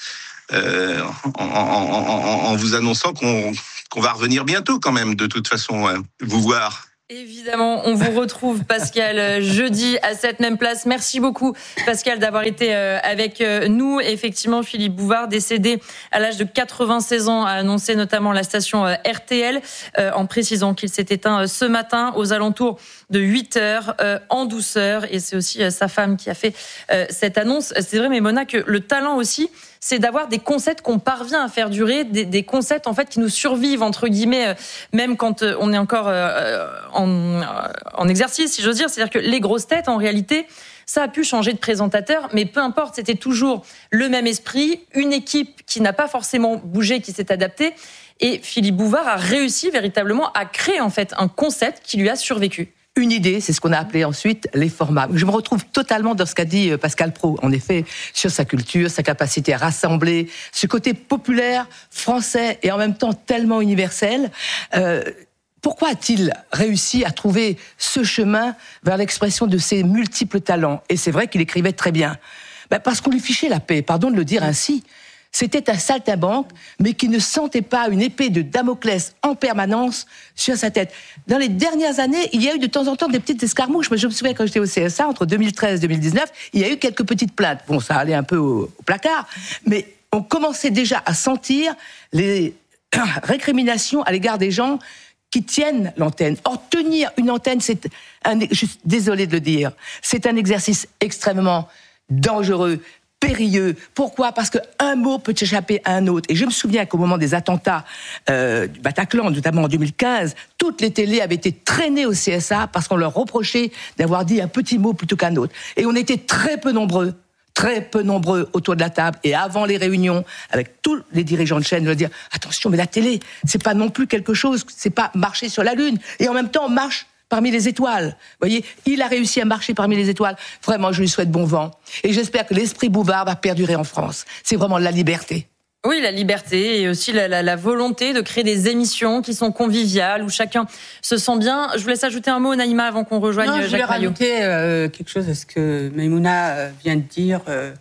euh, en, en, en, en vous annonçant qu'on, qu'on va revenir bientôt quand même, de toute façon, euh, vous voir. Évidemment, on vous retrouve, Pascal, jeudi à cette même place. Merci beaucoup, Pascal, d'avoir été avec nous. Effectivement, Philippe Bouvard, décédé à l'âge de quatre-vingt-seize ans, a annoncé notamment la station R T L, en précisant qu'il s'est éteint ce matin aux alentours de huit heures, en douceur. Et c'est aussi sa femme qui a fait cette annonce. C'est vrai, mais Mona, que le talent aussi, c'est d'avoir des concepts qu'on parvient à faire durer, des, des concepts en fait qui nous survivent entre guillemets, même quand on est encore euh, en, en exercice, si j'ose dire. C'est-à-dire que les grosses têtes, en réalité, ça a pu changer de présentateur, mais peu importe, c'était toujours le même esprit, une équipe qui n'a pas forcément bougé, qui s'est adaptée. Et Philippe Bouvard a réussi véritablement à créer en fait un concept qui lui a survécu. Une idée, c'est ce qu'on a appelé ensuite les formats. Je me retrouve totalement dans ce qu'a dit Pascal Praud, en effet, sur sa culture, sa capacité à rassembler, ce côté populaire, français et en même temps tellement universel. Euh, pourquoi a-t-il réussi à trouver ce chemin vers l'expression de ses multiples talents ? Et c'est vrai qu'il écrivait très bien. Ben parce qu'on lui fichait la paix, pardon de le dire ainsi. C'était un saltimbanque, mais qui ne sentait pas une épée de Damoclès en permanence sur sa tête. Dans les dernières années, il y a eu de temps en temps des petites escarmouches. Mais je me souviens quand j'étais au C S A, entre deux mille treize et deux mille dix-neuf, il y a eu quelques petites plaintes. Bon, ça allait un peu au, au placard, mais on commençait déjà à sentir les récriminations à l'égard des gens qui tiennent l'antenne. Or, tenir une antenne, c'est un, je suis désolé de le dire, c'est un exercice extrêmement dangereux, périlleux. Pourquoi ? Parce qu'un mot peut échapper à un autre. Et je me souviens qu'au moment des attentats euh, du Bataclan, notamment en deux mille quinze, toutes les télés avaient été traînées au C S A parce qu'on leur reprochait d'avoir dit un petit mot plutôt qu'un autre. Et on était très peu nombreux, très peu nombreux autour de la table et avant les réunions, avec tous les dirigeants de chaîne, de dire « Attention, mais la télé, c'est pas non plus quelque chose, c'est pas marcher sur la Lune. » Et en même temps, on marche parmi les étoiles. Vous voyez, il a réussi à marcher parmi les étoiles. Vraiment, je lui souhaite bon vent. Et j'espère que l'esprit Bouvard va perdurer en France. C'est vraiment la liberté. Oui, la liberté et aussi la, la, la volonté de créer des émissions qui sont conviviales, où chacun se sent bien. Je vous laisse ajouter un mot, Naïma, avant qu'on rejoigne non, Jacques Maillot. Je voulais rajouter euh, quelque chose à ce que Maïmouna vient de dire. Euh,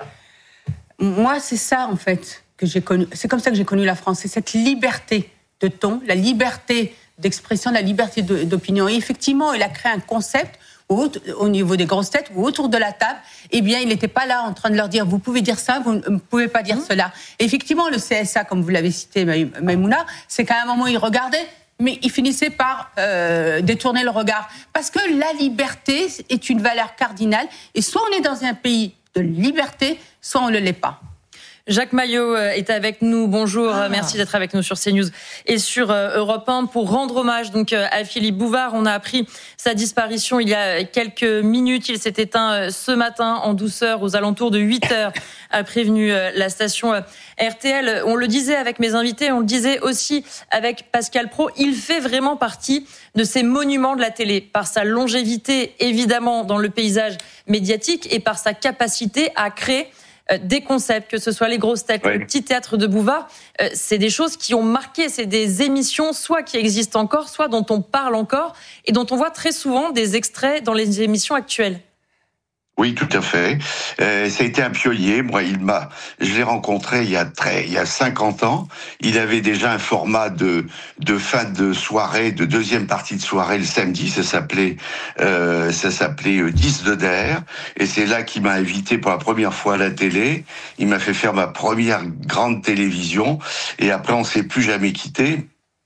moi, c'est ça, en fait, que j'ai connu. C'est comme ça que j'ai connu la France. C'est cette liberté de ton, la liberté d'expression, la liberté de, d'opinion. Et effectivement, il a créé un concept où, au niveau des grosses têtes, ou autour de la table, eh bien, il n'était pas là en train de leur dire « vous pouvez dire ça, vous ne pouvez pas dire mmh. cela ». Et effectivement, le C S A, comme vous l'avez cité, Maïmouna, c'est qu'à un moment, il regardait, mais il finissait par euh, détourner le regard. Parce que la liberté est une valeur cardinale, et soit on est dans un pays de liberté, soit on ne l'est pas. Jacques Maillot est avec nous. Bonjour, ah. merci d'être avec nous sur CNews et sur Europe un pour rendre hommage donc à Philippe Bouvard. On a appris sa disparition il y a quelques minutes. Il s'est éteint ce matin en douceur aux alentours de huit heures, a prévenu la station R T L. On le disait avec mes invités, on le disait aussi avec Pascal Praud. Il fait vraiment partie de ces monuments de la télé par sa longévité évidemment dans le paysage médiatique et par sa capacité à créer des concepts, que ce soit les grosses têtes, oui. le petit théâtre de Bouvard, euh, c'est des choses qui ont marqué, c'est des émissions soit qui existent encore, soit dont on parle encore et dont on voit très souvent des extraits dans les émissions actuelles. Oui, tout à fait. Euh, ça a été un pionnier. Moi, il m'a, je l'ai rencontré il y a très, il y a cinquante ans. Il avait déjà un format de de fin de soirée, de deuxième partie de soirée le samedi. Ça s'appelait, euh, ça s'appelait dix de d'air. Et c'est là qu'il m'a invité pour la première fois à la télé. Il m'a fait faire ma première grande télévision. Et après, on s'est plus jamais quitté.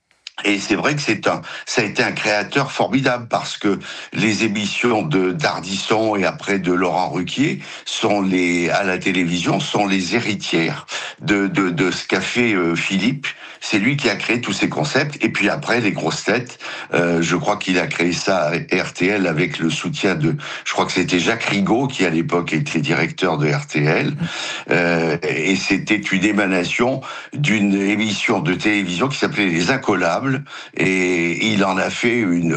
Et c'est vrai que c'est un, ça a été un créateur formidable parce que les émissions de d'Ardisson et après de Laurent Ruquier sont les, à la télévision, sont les héritières de, de, de ce qu'a fait euh, Philippe. C'est lui qui a créé tous ces concepts. Et puis après, les grosses têtes, euh, je crois qu'il a créé ça à R T L avec le soutien de, je crois que c'était Jacques Rigaud qui à l'époque était directeur de R T L. Euh, et c'était une émanation d'une émission de télévision qui s'appelait Les Incollables. Et il en a fait une,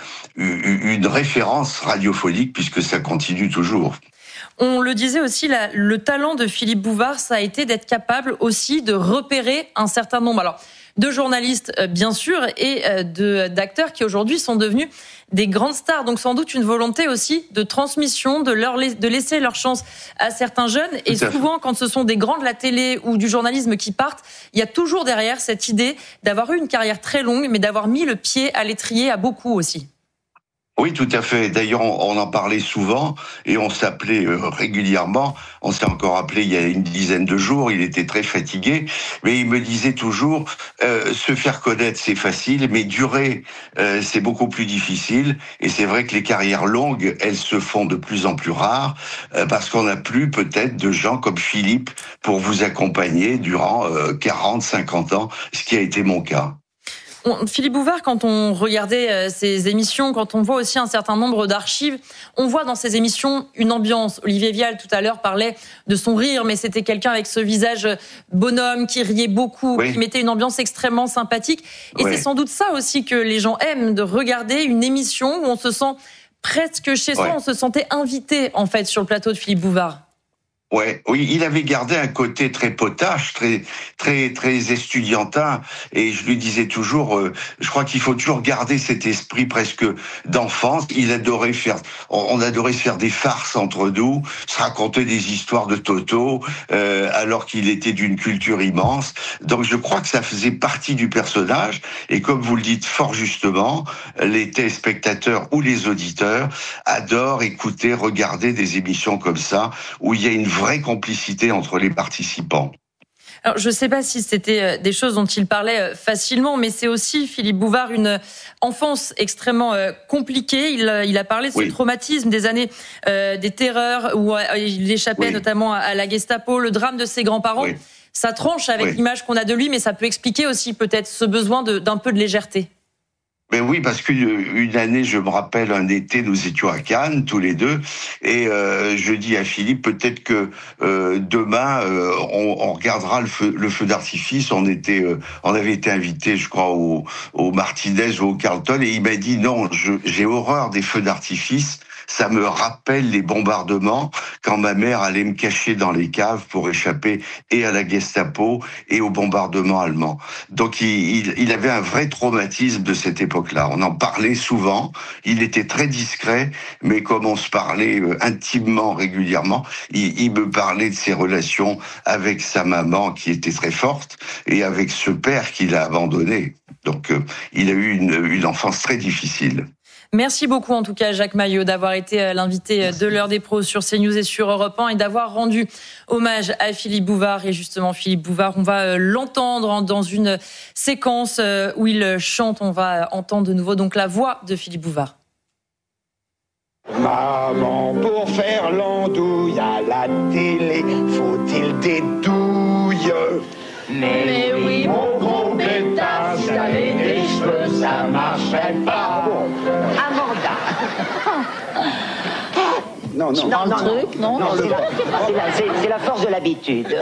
une référence radiophonique puisque ça continue toujours. On le disait aussi, la, le talent de Philippe Bouvard, ça a été d'être capable aussi de repérer un certain nombre. Alors, de journalistes, bien sûr, et de, d'acteurs qui aujourd'hui sont devenus des grandes stars. Donc sans doute une volonté aussi de transmission, de, leur, de laisser leur chance à certains jeunes. Et souvent, quand ce sont des grands de la télé ou du journalisme qui partent, il y a toujours derrière cette idée d'avoir eu une carrière très longue, mais d'avoir mis le pied à l'étrier à beaucoup aussi. Oui, tout à fait. D'ailleurs, on en parlait souvent et on s'appelait régulièrement. On s'est encore appelé il y a une dizaine de jours. Il était très fatigué, mais il me disait toujours euh, se faire connaître, c'est facile, mais durer, euh, c'est beaucoup plus difficile. Et c'est vrai que les carrières longues, elles se font de plus en plus rares euh, parce qu'on n'a plus peut-être de gens comme Philippe pour vous accompagner durant euh, quarante, cinquante ans, ce qui a été mon cas. Philippe Bouvard, quand on regardait ces émissions, quand on voit aussi un certain nombre d'archives, on voit dans ces émissions une ambiance. Olivier Vial, tout à l'heure, parlait de son rire, mais c'était quelqu'un avec ce visage bonhomme qui riait beaucoup, oui. qui mettait une ambiance extrêmement sympathique. Et oui. c'est sans doute ça aussi que les gens aiment, de regarder une émission où on se sent presque chez soi, ouais. on se sentait invité, en fait, sur le plateau de Philippe Bouvard. Ouais, oui, il avait gardé un côté très potache, très, très, très estudiantin, et je lui disais toujours, euh, je crois qu'il faut toujours garder cet esprit presque d'enfance. Il adorait faire, on adorait se faire des farces entre nous, se raconter des histoires de Toto, euh, alors qu'il était d'une culture immense. Donc je crois que ça faisait partie du personnage, et comme vous le dites fort justement, les téléspectateurs ou les auditeurs adorent écouter, regarder des émissions comme ça, où il y a une vraie complicité entre les participants. Alors, je ne sais pas si c'était des choses dont il parlait facilement, mais c'est aussi, Philippe Bouvard, une enfance extrêmement compliquée. Il, il a parlé de ce oui. traumatisme des années euh, des terreurs, où il échappait oui. notamment à la Gestapo, le drame de ses grands-parents. Oui. Ça tranche avec oui. l'image qu'on a de lui, mais ça peut expliquer aussi peut-être ce besoin de, d'un peu de légèreté. Mais oui, parce qu'une année, je me rappelle, un été, nous étions à Cannes, tous les deux, et euh, je dis à Philippe, peut-être que euh, demain, euh, on, on regardera le feu, le feu d'artifice. On était, euh, on avait été invité, je crois, au, au Martinez ou au Carlton, et il m'a dit, non, je, j'ai horreur des feux d'artifice. Ça me rappelle les bombardements quand ma mère allait me cacher dans les caves pour échapper et à la Gestapo et aux bombardements allemands. Donc il, il, il avait un vrai traumatisme de cette époque-là. On en parlait souvent. Il était très discret, mais comme on se parlait intimement, régulièrement, il, il me parlait de ses relations avec sa maman qui était très forte et avec ce père qu'il a abandonné. Donc euh, il a eu une, une enfance très difficile. Merci beaucoup en tout cas Jacques Maillot d'avoir été l'invité de l'heure des pros sur CNews et sur Europe un et d'avoir rendu hommage à Philippe Bouvard. Et justement Philippe Bouvard, on va l'entendre dans une séquence où il chante. On va entendre de nouveau donc la voix de Philippe Bouvard. Maman, pour faire l'andouille à la télé, faut-il des douilles? Mais, Mais oui, mon gros bêta, si t'avais des cheveux, ça marcherait pas. Amanda. Non, non, non, non, truc, non, non, c'est, la, c'est, la, c'est, c'est la force de l'habitude.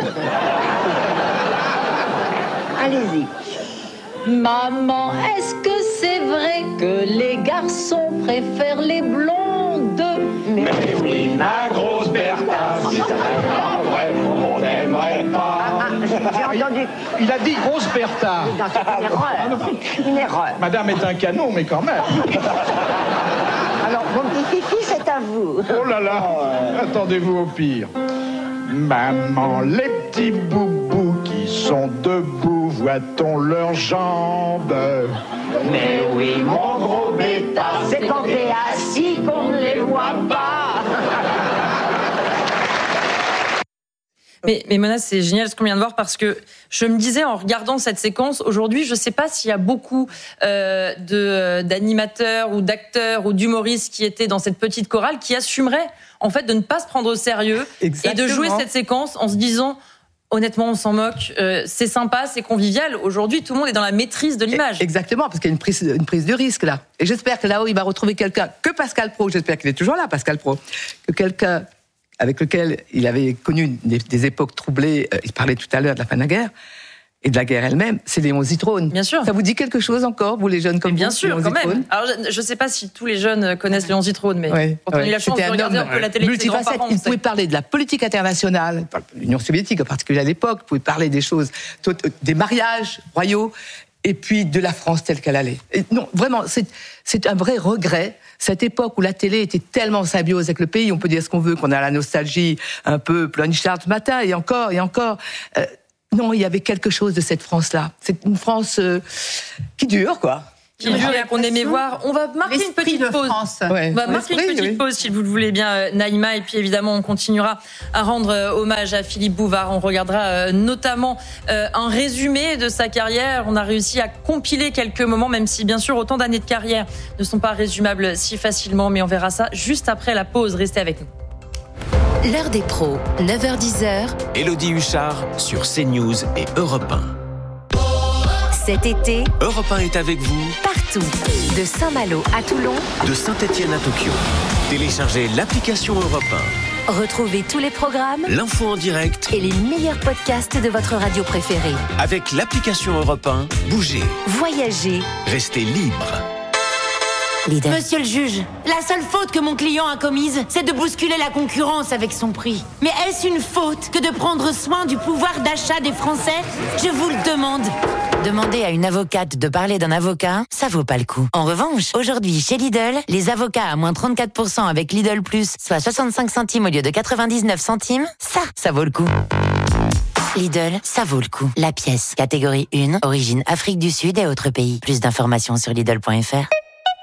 Allez-y. Maman, est-ce que c'est vrai que les garçons préfèrent les blondes? Mais, Mais oui, ma grosse Bertha, si ça n'était vrai, on n'aimerait pas. Ah, ah, j'ai entendu. Il a dit grosse Bertha. Non, c'est une erreur. Une erreur. Madame est un canon, mais quand même. Alors, mon petit fifi, c'est à vous. Oh là là, attendez-vous au pire. Maman, les petits boubous qui sont debout, voit-on leurs jambes? Mais oui, mon gros bêta, c'est quand t'es assis qu'on ne les voit pas. Mais, mais Mona, c'est génial ce qu'on vient de voir parce que je me disais en regardant cette séquence, aujourd'hui, je ne sais pas s'il y a beaucoup euh, de, d'animateurs ou d'acteurs ou d'humoristes qui étaient dans cette petite chorale qui assumeraient en fait de ne pas se prendre au sérieux. Exactement. Et de jouer cette séquence en se disant honnêtement, on s'en moque, euh, c'est sympa, c'est convivial. Aujourd'hui, tout le monde est dans la maîtrise de l'image. Exactement, parce qu'il y a une prise, une prise de risque là. Et j'espère que là-haut, il va retrouver quelqu'un, que Pascal Praud, j'espère qu'il est toujours là, Pascal Praud, que quelqu'un avec lequel il avait connu des, des époques troublées, euh, il parlait tout à l'heure de la fin de la guerre, et de la guerre elle-même, c'est Léon Zitrone. Bien sûr. Ça vous dit quelque chose encore, vous les jeunes comme bien vous? Bien sûr, quand Zitrone. même. Alors, je ne sais pas si tous les jeunes connaissent Léon Zitrone, mais ouais, quand on ouais. a eu la chance C'était de regarder un peu la télé, multifacette. Il pouvait parler de la politique internationale, l'Union soviétique en particulier à l'époque, il pouvait parler des choses, des mariages royaux, et puis de la France telle qu'elle allait. Et non, vraiment, c'est, c'est un vrai regret. Cette époque où la télé était tellement en symbiose avec le pays, on peut dire ce qu'on veut, qu'on a la nostalgie un peu pleurnicharde ce matin, et encore, et encore. Euh, non, il y avait quelque chose de cette France-là. C'est une France euh, qui dure, quoi. Qui dure et qu'on aimait voir. On va marquer une petite pause. Ouais. On va marquer une petite oui. pause, si vous le voulez bien, Naïma. Et puis évidemment, on continuera à rendre hommage à Philippe Bouvard. On regardera notamment un résumé de sa carrière. On a réussi à compiler quelques moments, même si bien sûr autant d'années de carrière ne sont pas résumables si facilement. Mais on verra ça juste après la pause. Restez avec nous. L'heure des pros, neuf heures dix. Élodie Huchard sur CNews et Europe un. Cet été, Europe un est avec vous partout. De Saint-Malo à Toulon, de Saint-Étienne à Tokyo. Téléchargez l'application Europe un. Retrouvez tous les programmes, l'info en direct et les meilleurs podcasts de votre radio préférée. Avec l'application Europe un, bougez, voyagez, restez libre. Lidl. Monsieur le juge, la seule faute que mon client a commise, c'est de bousculer la concurrence avec son prix. Mais est-ce une faute que de prendre soin du pouvoir d'achat des Français? Je vous le demande. Demander à une avocate de parler d'un avocat, ça vaut pas le coup. En revanche, aujourd'hui, chez Lidl, les avocats à moins trente-quatre pour cent avec Lidl Plus, soit soixante-cinq centimes au lieu de quatre-vingt-dix-neuf centimes, ça, ça vaut le coup. Lidl, ça vaut le coup. La pièce, catégorie un, origine Afrique du Sud et autres pays. Plus d'informations sur Lidl point F R.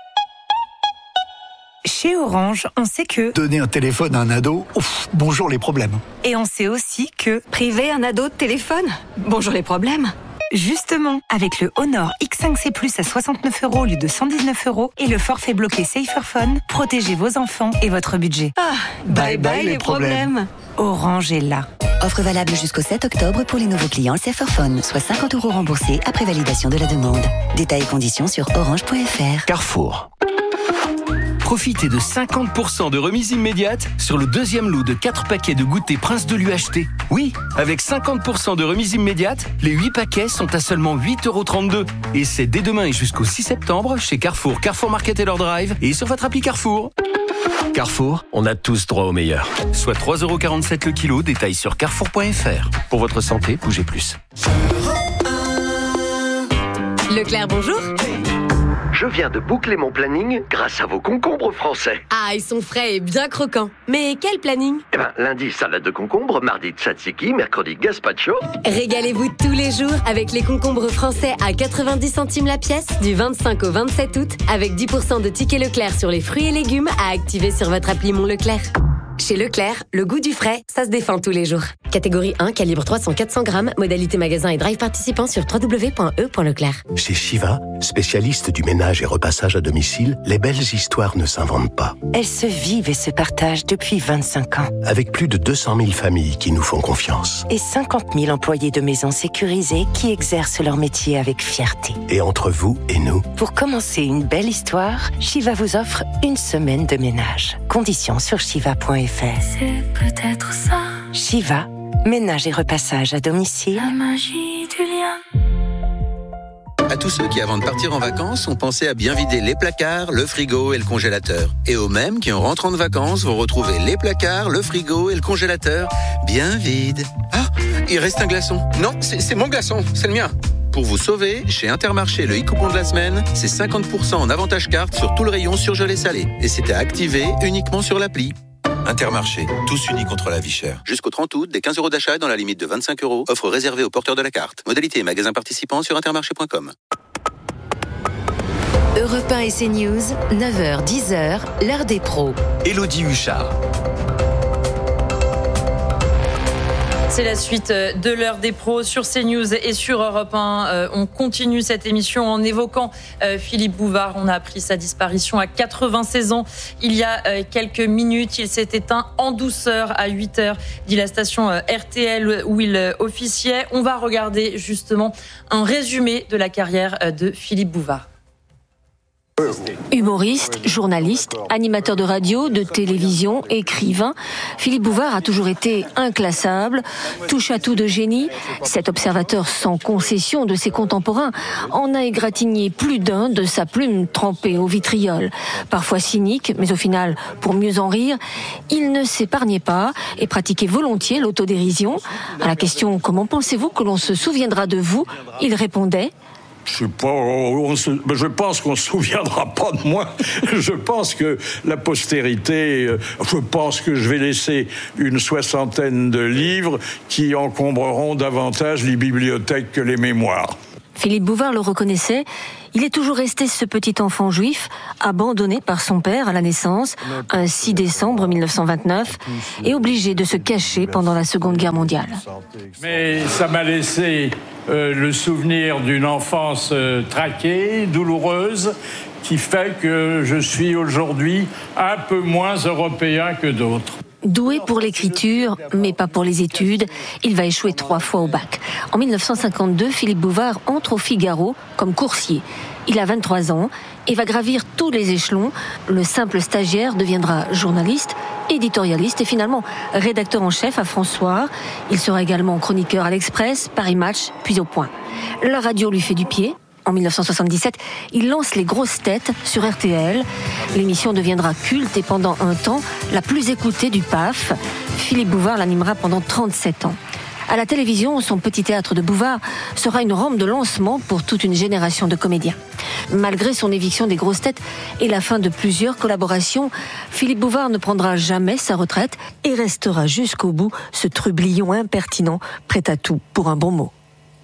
Chez Orange, on sait que... Donner un téléphone à un ado, ouf, bonjour les problèmes. Et on sait aussi que... Priver un ado de téléphone, bonjour les problèmes. Justement, avec le Honor X cinq C plus à soixante-neuf euros au lieu de cent dix-neuf euros et le forfait bloqué Saferphone, protégez vos enfants et votre budget. Ah, bye bye, bye les problèmes. problèmes. Orange est là. Offre valable jusqu'au sept octobre pour les nouveaux clients Saferphone, soit cinquante euros remboursés après validation de la demande. Détails et conditions sur orange point F R. Carrefour. Profitez de cinquante pour cent de remise immédiate sur le deuxième lot de quatre paquets de goûter Prince de l'U H T. Oui, avec cinquante pour cent de remise immédiate, les huit paquets sont à seulement huit euros trente-deux. Et c'est dès demain et jusqu'au six septembre chez Carrefour, Carrefour Market et leur drive et sur votre appli Carrefour. Carrefour, on a tous droit au meilleur. Soit trois euros quarante-sept le kilo, détail sur carrefour point F R. Pour votre santé, bougez plus. Leclerc, bonjour. Je viens de boucler mon planning grâce à vos concombres français. Ah, ils sont frais et bien croquants. Mais quel planning? Eh ben, lundi, salade de concombre, mardi, tzatziki, mercredi, gazpacho. Régalez-vous tous les jours avec les concombres français à quatre-vingt-dix centimes la pièce du vingt-cinq au vingt-sept août avec dix pour cent de tickets Leclerc sur les fruits et légumes à activer sur votre appli Mon Leclerc. Chez Leclerc, le goût du frais, ça se défend tous les jours. Catégorie un, calibre trois cents à quatre cents grammes, modalité magasin et drive participant sur w w w point e point leclerc. Chez Shiva, spécialiste du ménage et repassage à domicile, les belles histoires ne s'inventent pas. Elles se vivent et se partagent depuis vingt-cinq ans. Avec plus de deux cent mille familles qui nous font confiance. Et cinquante mille employés de maisons sécurisées qui exercent leur métier avec fierté. Et entre vous et nous, pour commencer une belle histoire, Shiva vous offre une semaine de ménage. Conditions sur shiva point f r. C'est peut-être ça. Shiva, ménage et repassage à domicile. La magie du lien. À tous ceux qui, avant de partir en vacances, ont pensé à bien vider les placards, le frigo et le congélateur. Et aux mêmes qui, en rentrant de vacances, vont retrouver les placards, le frigo et le congélateur bien vides. Ah, il reste un glaçon. Non, c'est, c'est mon glaçon, c'est le mien. Pour vous sauver, chez Intermarché, le e-coupon de la semaine, c'est cinquante pour cent en avantage carte sur tout le rayon surgelé salé. Et c'est à activer uniquement sur l'appli. Intermarché, tous unis contre la vie chère. Jusqu'au trente août, des quinze euros d'achat dans la limite de vingt-cinq euros. Offre réservée aux porteurs de la carte. Modalité et magasins participants sur intermarché point com. Europe un et CNews, neuf heures dix, l'heure des pros. Élodie Huchard. C'est la suite de l'heure des pros sur CNews et sur Europe un. Euh, on continue cette émission en évoquant euh, Philippe Bouvard. On a appris sa disparition à quatre-vingt-seize ans. Il y a euh, quelques minutes, il s'est éteint en douceur à huit heures, dit la station euh, R T L où il euh, officiait. On va regarder justement un résumé de la carrière euh, de Philippe Bouvard. Humoriste, journaliste, animateur de radio, de télévision, écrivain, Philippe Bouvard a toujours été inclassable, touche-à-tout de génie. Cet observateur sans concession de ses contemporains en a égratigné plus d'un de sa plume trempée au vitriol. Parfois cynique, mais au final, pour mieux en rire, il ne s'épargnait pas et pratiquait volontiers l'autodérision. À la question « Comment pensez-vous que l'on se souviendra de vous ?», il répondait « Je sais pas, on se, je pense qu'on ne se souviendra pas de moi. Je pense que la postérité, je pense que je vais laisser une soixantaine de livres qui encombreront davantage les bibliothèques que les mémoires. » Philippe Bouvard le reconnaissait, il est toujours resté ce petit enfant juif, abandonné par son père à la naissance, un six décembre mille neuf cent vingt-neuf, et obligé de se cacher pendant la Seconde Guerre mondiale. Mais ça m'a laissé euh, le souvenir d'une enfance euh, traquée, douloureuse, qui fait que je suis aujourd'hui un peu moins européen que d'autres. Doué pour l'écriture, mais pas pour les études, il va échouer trois fois au bac. En mille neuf cent cinquante-deux, Philippe Bouvard entre au Figaro comme coursier. Il a vingt-trois ans et va gravir tous les échelons. Le simple stagiaire deviendra journaliste, éditorialiste et finalement rédacteur en chef à François. Il sera également chroniqueur à l'Express, Paris Match, puis au Point. La radio lui fait du pied. En mille neuf cent soixante-dix-sept, il lance Les Grosses Têtes sur R T L. L'émission deviendra culte et pendant un temps, la plus écoutée du P A F. Philippe Bouvard l'animera pendant trente-sept ans. À la télévision, son petit théâtre de Bouvard sera une rampe de lancement pour toute une génération de comédiens. Malgré son éviction des Grosses Têtes et la fin de plusieurs collaborations, Philippe Bouvard ne prendra jamais sa retraite et restera jusqu'au bout ce trublion impertinent, prêt à tout pour un bon mot.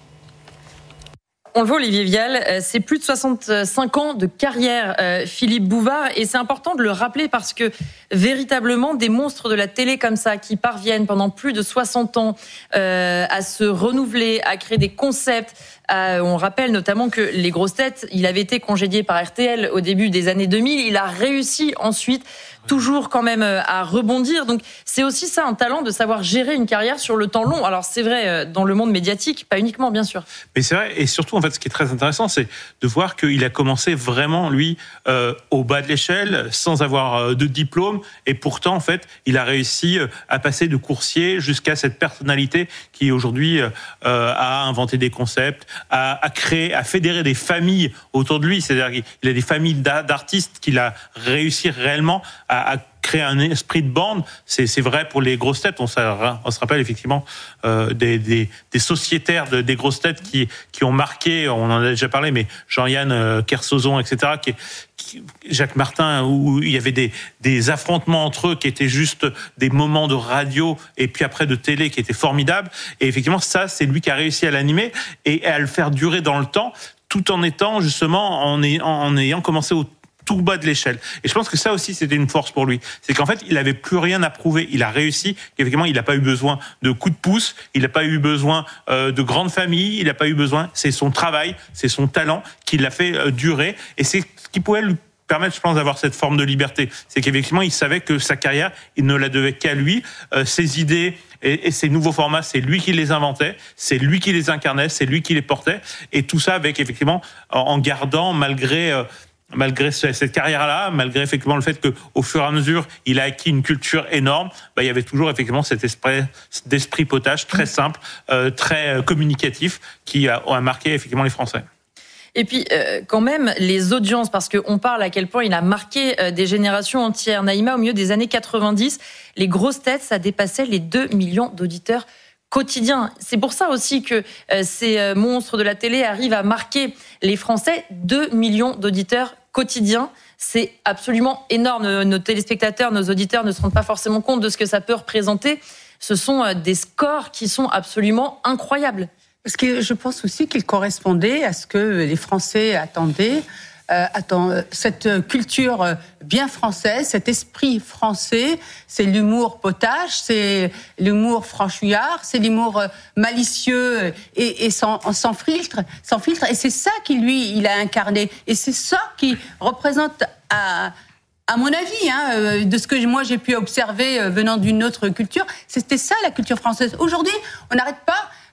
On le voit, Olivier Vial, c'est plus de soixante-cinq ans de carrière, euh, Philippe Bouvard, et c'est important de le rappeler parce que véritablement des monstres de la télé comme ça, qui parviennent pendant plus de soixante ans euh, à se renouveler, à créer des concepts. Euh, on rappelle notamment que Les Grosses Têtes, il avait été congédié par R T L au début des années deux mille, il a réussi ensuite toujours quand même à rebondir. Donc c'est aussi ça, un talent de savoir gérer une carrière sur le temps long. Alors c'est vrai, dans le monde médiatique, pas uniquement bien sûr. Mais c'est vrai, et surtout en fait ce qui est très intéressant, c'est de voir qu'il a commencé vraiment lui euh, au bas de l'échelle, sans avoir euh, de diplôme, et pourtant en fait il a réussi euh, à passer de coursier jusqu'à cette personnalité qui aujourd'hui euh, a inventé des concepts, a, a créé, a fédéré des familles autour de lui. C'est-à-dire qu'il a des familles d'artistes qu'il a réussi réellement à à créer un esprit de bande. C'est, c'est vrai pour les Grosses Têtes. On se, on se rappelle effectivement euh, des, des, des sociétaires de, des Grosses Têtes qui, qui ont marqué, on en a déjà parlé, mais Jean-Yann euh, Kersozon, et cetera, qui, qui, Jacques Martin, où il y avait des, des affrontements entre eux qui étaient juste des moments de radio et puis après de télé qui étaient formidables. Et effectivement, ça, c'est lui qui a réussi à l'animer et à le faire durer dans le temps, tout en étant justement, en ayant, en ayant commencé au tout bas de l'échelle. Et je pense que ça aussi, c'était une force pour lui. C'est qu'en fait, il n'avait plus rien à prouver. Il a réussi. Effectivement, il n'a pas eu besoin de coups de pouce. Il n'a pas eu besoin euh, de grandes familles. Il n'a pas eu besoin. C'est son travail, c'est son talent qui l'a fait euh, durer. Et c'est ce qui pouvait lui permettre, je pense, d'avoir cette forme de liberté. C'est qu'effectivement, il savait que sa carrière, il ne la devait qu'à lui. Euh, ses idées et, et ses nouveaux formats, c'est lui qui les inventait, c'est lui qui les incarnait, c'est lui qui les portait. Et tout ça avec, effectivement, en gardant, malgré... Euh, Malgré cette carrière-là, malgré effectivement le fait qu'au fur et à mesure, il a acquis une culture énorme, bah, il y avait toujours effectivement cet esprit d'esprit potage très simple, euh, très communicatif, qui a, a marqué effectivement les Français. Et puis, euh, quand même, les audiences, parce qu'on parle à quel point il a marqué euh, des générations entières. Naïma, au milieu des années quatre-vingt-dix, les Grosses Têtes, ça dépassait les deux millions d'auditeurs quotidien. C'est pour ça aussi que euh, ces euh, monstres de la télé arrivent à marquer les Français. deux millions d'auditeurs quotidiens, c'est absolument énorme. Nos, nos téléspectateurs, nos auditeurs ne se rendent pas forcément compte de ce que ça peut représenter. Ce sont euh, des scores qui sont absolument incroyables. Parce que je pense aussi qu'il correspondait à ce que les Français attendaient. Euh, attends, cette culture bien française, cet esprit français, c'est l'humour potage, c'est l'humour franchouillard, c'est l'humour malicieux et, et sans, sans filtre, sans filtre. Et c'est ça qui lui, il a incarné. Et c'est ça qui représente, à, à mon avis, hein, de ce que moi j'ai pu observer venant d'une autre culture, c'était ça la culture française. Aujourd'hui, on n'arrête pas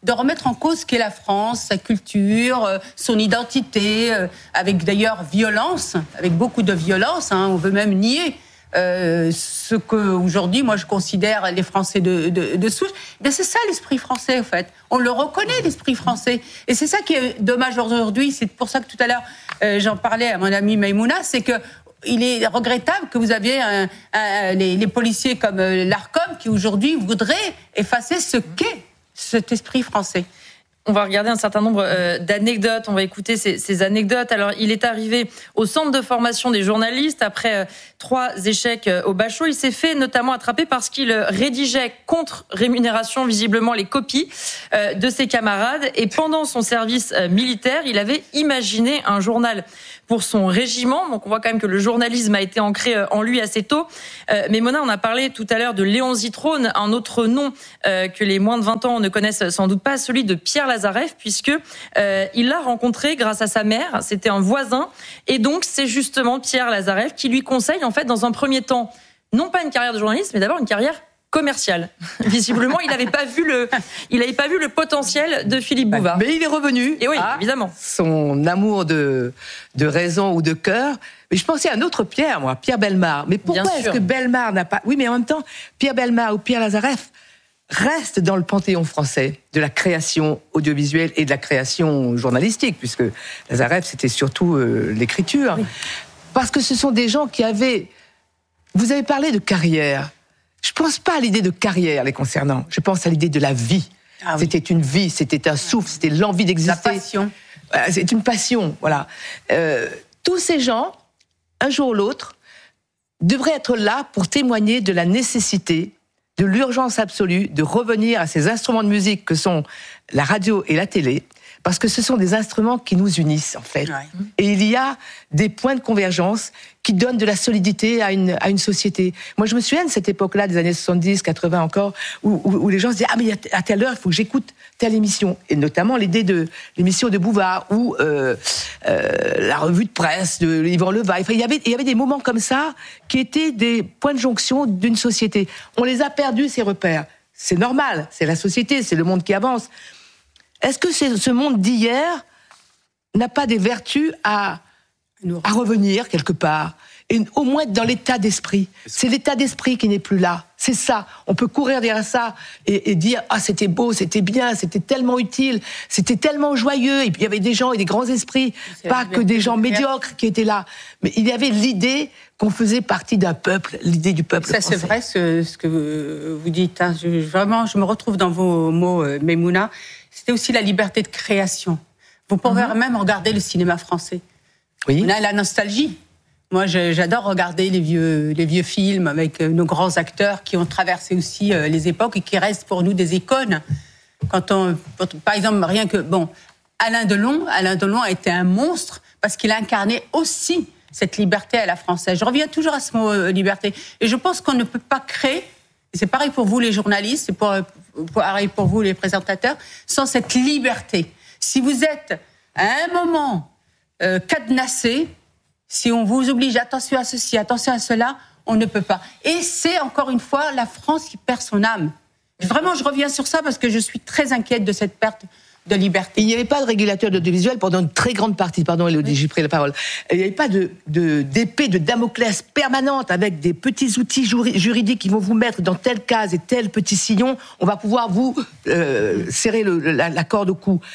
de remettre en cause ce qu'est la France, sa culture, euh, son identité, euh, avec d'ailleurs violence, avec beaucoup de violence. Hein, on veut même nier euh, ce que aujourd'hui, moi, je considère les Français de, de, de souche. Ben, c'est ça l'esprit français, en fait. On le reconnaît, l'esprit français. Et c'est ça qui est dommage aujourd'hui. C'est pour ça que tout à l'heure, euh, j'en parlais à mon amie Maïmouna, c'est que il est regrettable que vous aviez un, un, les, les policiers comme l'Arcom qui aujourd'hui voudraient effacer ce qu'est cet esprit français. On va regarder un certain nombre euh, d'anecdotes, on va écouter ces, ces anecdotes. Alors, il est arrivé au centre de formation des journalistes après euh, trois échecs euh, au bachot. Il s'est fait notamment attraper parce qu'il rédigeait contre rémunération visiblement les copies euh, de ses camarades. Et pendant son service euh, militaire, il avait imaginé un journal pour son régiment. Donc, on voit quand même que le journalisme a été ancré euh, en lui assez tôt. Euh, mais Mona, on a parlé tout à l'heure de Léon Zitrone, un autre nom euh, que les moins de vingt ans ne connaissent sans doute pas, celui de Pierre Lazareff, puisque euh, il l'a rencontré grâce à sa mère. C'était un voisin, et donc c'est justement Pierre Lazareff qui lui conseille, en fait, dans un premier temps, non pas une carrière de journaliste, mais d'abord une carrière commerciale. Visiblement, il n'avait pas vu le, il n'avait pas vu le potentiel de Philippe Bouvard. Mais il est revenu. Et oui, évidemment. Son amour de de raison ou de cœur. Mais je pensais à un autre Pierre, moi, Pierre Bellemare. Mais pourquoi est-ce que Bellemare n'a pas... Oui, mais en même temps, Pierre Bellemare ou Pierre Lazareff reste dans le panthéon français de la création audiovisuelle et de la création journalistique, puisque Lazareff, c'était surtout euh, l'écriture. Oui. Parce que ce sont des gens qui avaient... Vous avez parlé de carrière. Je ne pense pas à l'idée de carrière les concernant. Je pense à l'idée de la vie. Ah oui. C'était une vie, c'était un souffle, c'était l'envie d'exister. La passion. C'est une passion, voilà. Euh, tous ces gens, un jour ou l'autre, devraient être là pour témoigner de la nécessité, de l'urgence absolue de revenir à ces instruments de musique que sont la radio et la télé, parce que ce sont des instruments qui nous unissent, en fait. Ouais. Et il y a des points de convergence qui donnent de la solidité à une, à une société. Moi, je me souviens de cette époque-là, des années soixante-dix, quatre-vingts encore, où, où, où les gens se disaient « Ah, mais à telle heure, il faut que j'écoute telle émission ». Et notamment l'idée de l'émission de Bouvard, ou euh, euh, la revue de presse de Yvan Levaille. Enfin, il y avait, il y avait des moments comme ça qui étaient des points de jonction d'une société. On les a perdus, ces repères. C'est normal, c'est la société, c'est le monde qui avance. Est-ce que c'est, ce monde d'hier n'a pas des vertus à, à revenir quelque part, et au moins être dans l'état d'esprit? C'est l'état d'esprit qui n'est plus là. C'est ça. On peut courir derrière ça et, et dire « Ah, c'était beau, c'était bien, c'était tellement utile, c'était tellement joyeux. » Et puis il y avait des gens et des grands esprits, c'est pas que des gens médiocres qui étaient là. Mais il y avait l'idée qu'on faisait partie d'un peuple, l'idée du peuple ça, français. C'est vrai ce, ce que vous dites. Hein. Je, vraiment, je me retrouve dans vos mots, euh, Maïmouna. C'était aussi la liberté de création. Vous pouvez mm-hmm. même regarder le cinéma français. Oui. On a la nostalgie. Moi, je, j'adore regarder les vieux, les vieux films avec nos grands acteurs qui ont traversé aussi euh, les époques et qui restent pour nous des icônes. Quand on, par exemple, rien que bon, Alain Delon, Alain Delon a été un monstre parce qu'il a incarné aussi cette liberté à la française. Je reviens toujours à ce mot euh, liberté. Et je pense qu'on ne peut pas créer. Et c'est pareil pour vous les journalistes, c'est pour, pareil pour vous les présentateurs, sans cette liberté. Si vous êtes à un moment euh, cadenassé, si on vous oblige, attention à ceci, attention à cela, on ne peut pas. Et c'est encore une fois la France qui perd son âme. Vraiment, je reviens sur ça parce que je suis très inquiète de cette perte de liberté. Il n'y avait pas de régulateur de l'audiovisuel pendant une très grande partie. Pardon, Élodie, oui. J'ai pris la parole. Il n'y avait pas de, de, d'épée de Damoclès permanente avec des petits outils juridiques qui vont vous mettre dans telle case et tel petit sillon. On va pouvoir vous euh, serrer le, la, la corde au cou.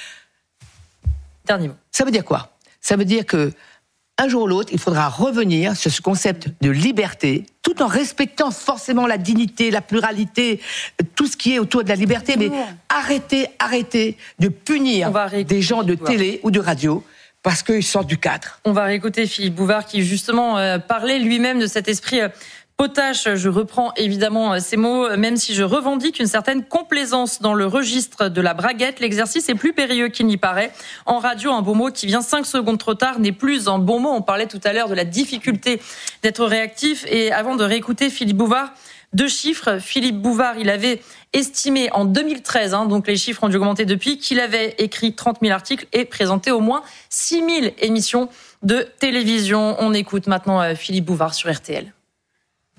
Dernier mot. Ça veut dire quoi? Ça veut dire que un jour ou l'autre, il faudra revenir sur ce concept de liberté, tout en respectant forcément la dignité, la pluralité, tout ce qui est autour de la liberté, mais arrêtez, arrêtez de punir des gens de télé ou de radio parce qu'ils sortent du cadre. On va réécouter Philippe Bouvard qui justement euh, parlait lui-même de cet esprit euh, potache. Je reprends évidemment ces mots, même si je revendique une certaine complaisance dans le registre de la braguette. L'exercice est plus périlleux qu'il n'y paraît. En radio, un bon mot qui vient cinq secondes trop tard n'est plus un bon mot. On parlait tout à l'heure de la difficulté d'être réactif. Et avant de réécouter Philippe Bouvard, deux chiffres. Philippe Bouvard, il avait estimé en deux mille treize, hein, donc les chiffres ont dû augmenter depuis, qu'il avait écrit trente mille articles et présenté au moins six mille émissions de télévision. On écoute maintenant Philippe Bouvard sur R T L.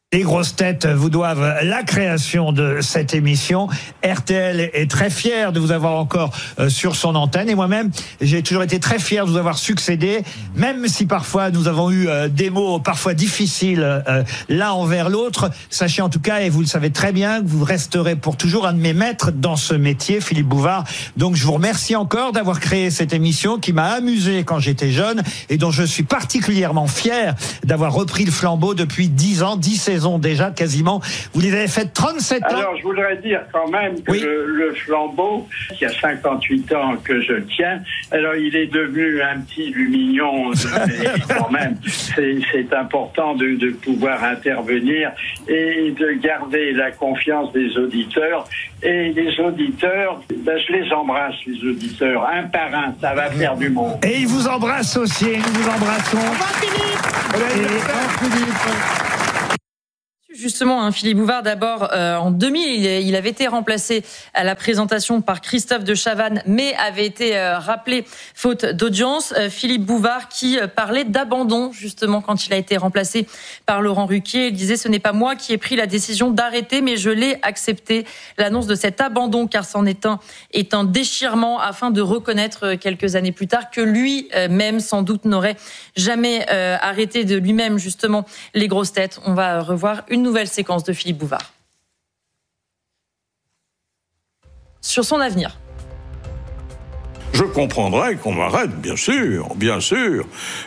Les grosses têtes vous doivent la création de cette émission. R T L est très fier de vous avoir encore euh, sur son antenne. Et moi-même, j'ai toujours été très fier de vous avoir succédé, même si parfois nous avons eu euh, des mots parfois difficiles euh, l'un envers l'autre. Sachez en tout cas, et vous le savez très bien, que vous resterez pour toujours un de mes maîtres dans ce métier, Philippe Bouvard. Donc je vous remercie encore d'avoir créé cette émission qui m'a amusé quand j'étais jeune et dont je suis particulièrement fier d'avoir repris le flambeau depuis dix ans, dix saisons déjà quasiment. Vous les avez faites trente-sept ans. Alors je voudrais dire quand même que oui. le, le flambeau, il y a cinquante-huit ans que je le tiens, alors il est devenu un petit lumignon, mais quand même c'est, c'est important de, de pouvoir intervenir et de garder la confiance des auditeurs. Et les auditeurs, ben, je les embrasse, les auditeurs, un par un, ça va faire du monde. Et ils vous embrassent aussi, nous vous embrassons. Au revoir Philippe. Au revoir Philippe. Justement, hein, Philippe Bouvard, d'abord, euh, en deux mille, il, il avait été remplacé à la présentation par Christophe de Chavannes, mais avait été euh, rappelé faute d'audience. Euh, Philippe Bouvard qui euh, parlait d'abandon, justement, quand il a été remplacé par Laurent Ruquier. Il disait « Ce n'est pas moi qui ai pris la décision d'arrêter, mais je l'ai accepté. » L'annonce de cet abandon, car c'en est un, est un déchirement afin de reconnaître quelques années plus tard que lui-même, sans doute, n'aurait jamais euh, arrêté de lui-même, justement, les grosses têtes. On va revoir une nouvelle séquence de Philippe Bouvard sur son avenir. Je comprendrais qu'on m'arrête, bien sûr, bien sûr,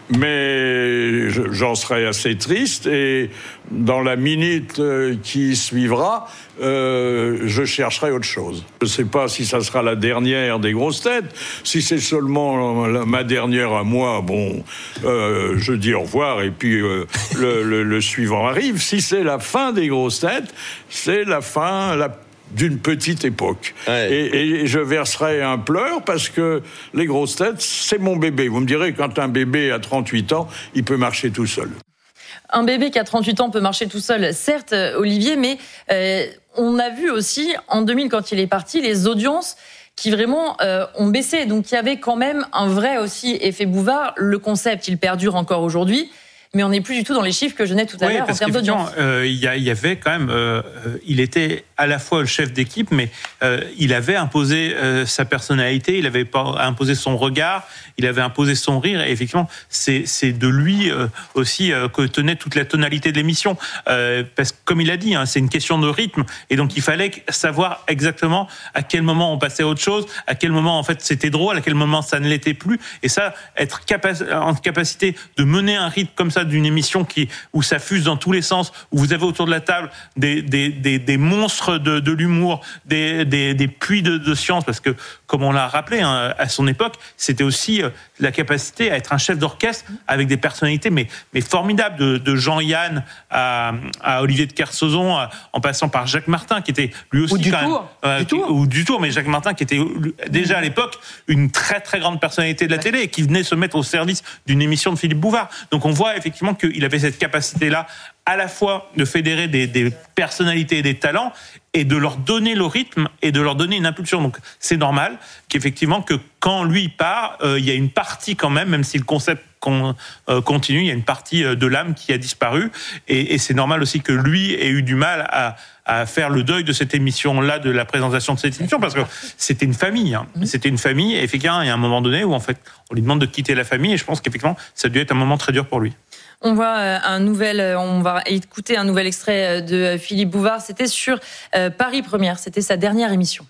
mais je, j'en serais assez triste et dans la minute qui suivra, euh, je chercherai autre chose. Je ne sais pas si ça sera la dernière des grosses têtes. Si c'est seulement la, ma dernière à moi, bon, euh, je dis au revoir et puis euh, le, le, le suivant arrive. Si c'est la fin des grosses têtes, c'est la fin, la d'une petite époque. Ouais. Et, et je verserai un pleur parce que les grosses têtes, c'est mon bébé. Vous me direz, quand un bébé a trente-huit ans, il peut marcher tout seul. Un bébé qui a trente-huit ans peut marcher tout seul, certes, Olivier, mais euh, on a vu aussi, en deux mille, quand il est parti, les audiences qui vraiment euh, ont baissé. Donc il y avait quand même un vrai aussi effet Bouvard. Le concept, il perdure encore aujourd'hui. Mais on n'est plus du tout dans les chiffres que je donnais tout à oui, l'heure en termes d'audience. Euh, il y, y avait quand même, euh, il était à la fois le chef d'équipe, mais euh, il avait imposé euh, sa personnalité, il avait imposé son regard, il avait imposé son rire. Et effectivement, c'est, c'est de lui euh, aussi euh, que tenait toute la tonalité de l'émission, euh, parce que comme il a dit, hein, c'est une question de rythme, et donc il fallait savoir exactement à quel moment on passait à autre chose, à quel moment en fait c'était drôle, à quel moment ça ne l'était plus. Et ça, être capac- en capacité de mener un rythme comme ça d'une émission qui, où ça fuse dans tous les sens, où vous avez autour de la table des, des, des, des monstres de, de l'humour, des, des, des puits de, de science, parce que, comme on l'a rappelé, hein, à son époque, c'était aussi euh, la capacité à être un chef d'orchestre avec des personnalités mais, mais formidables, de, de Jean-Yann à, à Olivier de Kersauzon, à, en passant par Jacques Martin, qui était lui aussi ou du quand tour. même... Euh, du qui, tour. Ou du Tour, mais Jacques Martin qui était déjà à l'époque une très très grande personnalité de la télé et qui venait se mettre au service d'une émission de Philippe Bouvard. Donc on voit effectivement qu'il avait cette capacité-là à la fois de fédérer des, des personnalités et des talents et de leur donner le rythme et de leur donner une impulsion. Donc c'est normal qu'effectivement que quand lui part, euh, il y a une partie quand même, même si le concept con, euh, continue, il y a une partie de l'âme qui a disparu et, et c'est normal aussi que lui ait eu du mal à, à faire le deuil de cette émission-là, de la présentation de cette émission, parce que c'était une famille. Hein. C'était une famille et effectivement, il y a un moment donné où en fait, on lui demande de quitter la famille et je pense qu'effectivement, ça a dû être un moment très dur pour lui. On voit un nouvel, on va écouter un nouvel extrait de Philippe Bouvard. C'était sur Paris Première. C'était sa dernière émission.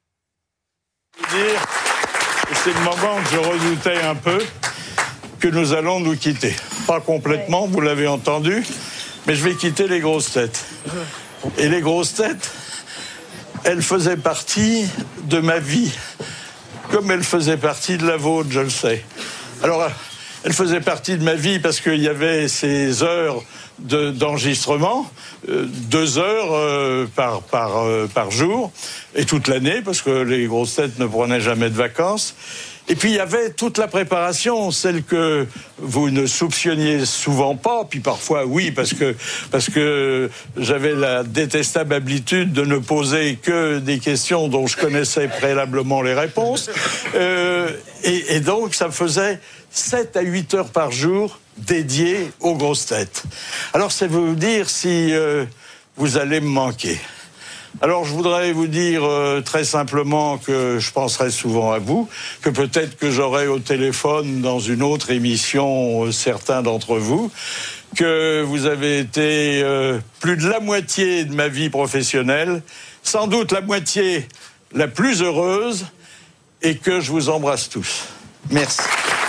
Dire, c'est le moment que je redoutais un peu que nous allons nous quitter. Pas complètement, vous l'avez entendu, mais je vais quitter les grosses têtes. Et les grosses têtes, elles faisaient partie de ma vie, comme elles faisaient partie de la vôtre, je le sais. Alors, elle faisait partie de ma vie parce qu'il y avait ces heures de, d'enregistrement, euh, deux heures euh, par, par, euh, par jour, et toute l'année, parce que les grosses têtes ne prenaient jamais de vacances. Et puis il y avait toute la préparation, celle que vous ne soupçonniez souvent pas, puis parfois oui, parce que, parce que j'avais la détestable habitude de ne poser que des questions dont je connaissais préalablement les réponses. Euh, et, et donc ça faisait sept à huit heures par jour dédié aux grosses têtes. Alors, c'est vous dire si euh, vous allez me manquer. Alors, je voudrais vous dire euh, très simplement que je penserai souvent à vous, que peut-être que j'aurai au téléphone dans une autre émission euh, certains d'entre vous, que vous avez été euh, plus de la moitié de ma vie professionnelle, sans doute la moitié la plus heureuse, et que je vous embrasse tous. Merci.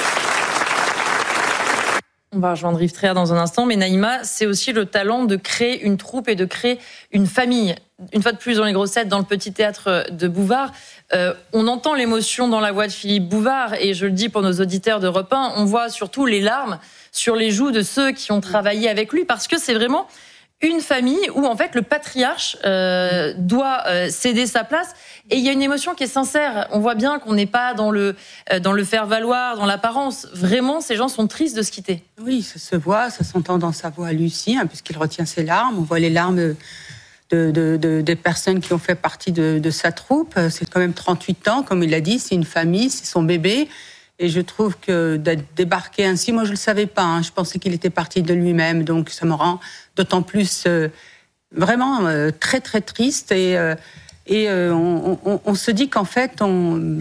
On va rejoindre Yves Tréhard dans un instant, mais Naïma, c'est aussi le talent de créer une troupe et de créer une famille. Une fois de plus, dans les grossettes, dans le petit théâtre de Bouvard, euh, on entend l'émotion dans la voix de Philippe Bouvard, et je le dis pour nos auditeurs d'Europe un, on voit surtout les larmes sur les joues de ceux qui ont travaillé avec lui, parce que c'est vraiment une famille où en fait le patriarche euh, doit euh, céder sa place, et il y a une émotion qui est sincère. On voit bien qu'on n'est pas dans le euh, dans le faire valoir, dans l'apparence. Vraiment, ces gens sont tristes de se quitter. Oui, ça se voit, ça s'entend dans sa voix à Lucie, hein, puisqu'il retient ses larmes. On voit les larmes de, de, de, des personnes qui ont fait partie de, de sa troupe. C'est quand même trente-huit ans, comme il l'a dit, c'est une famille, c'est son bébé. Et je trouve que d'être débarqué ainsi, moi je le savais pas, hein, je pensais qu'il était parti de lui-même, donc ça me rend d'autant plus euh, vraiment euh, très très triste, et, euh, et euh, on, on, on se dit qu'en fait on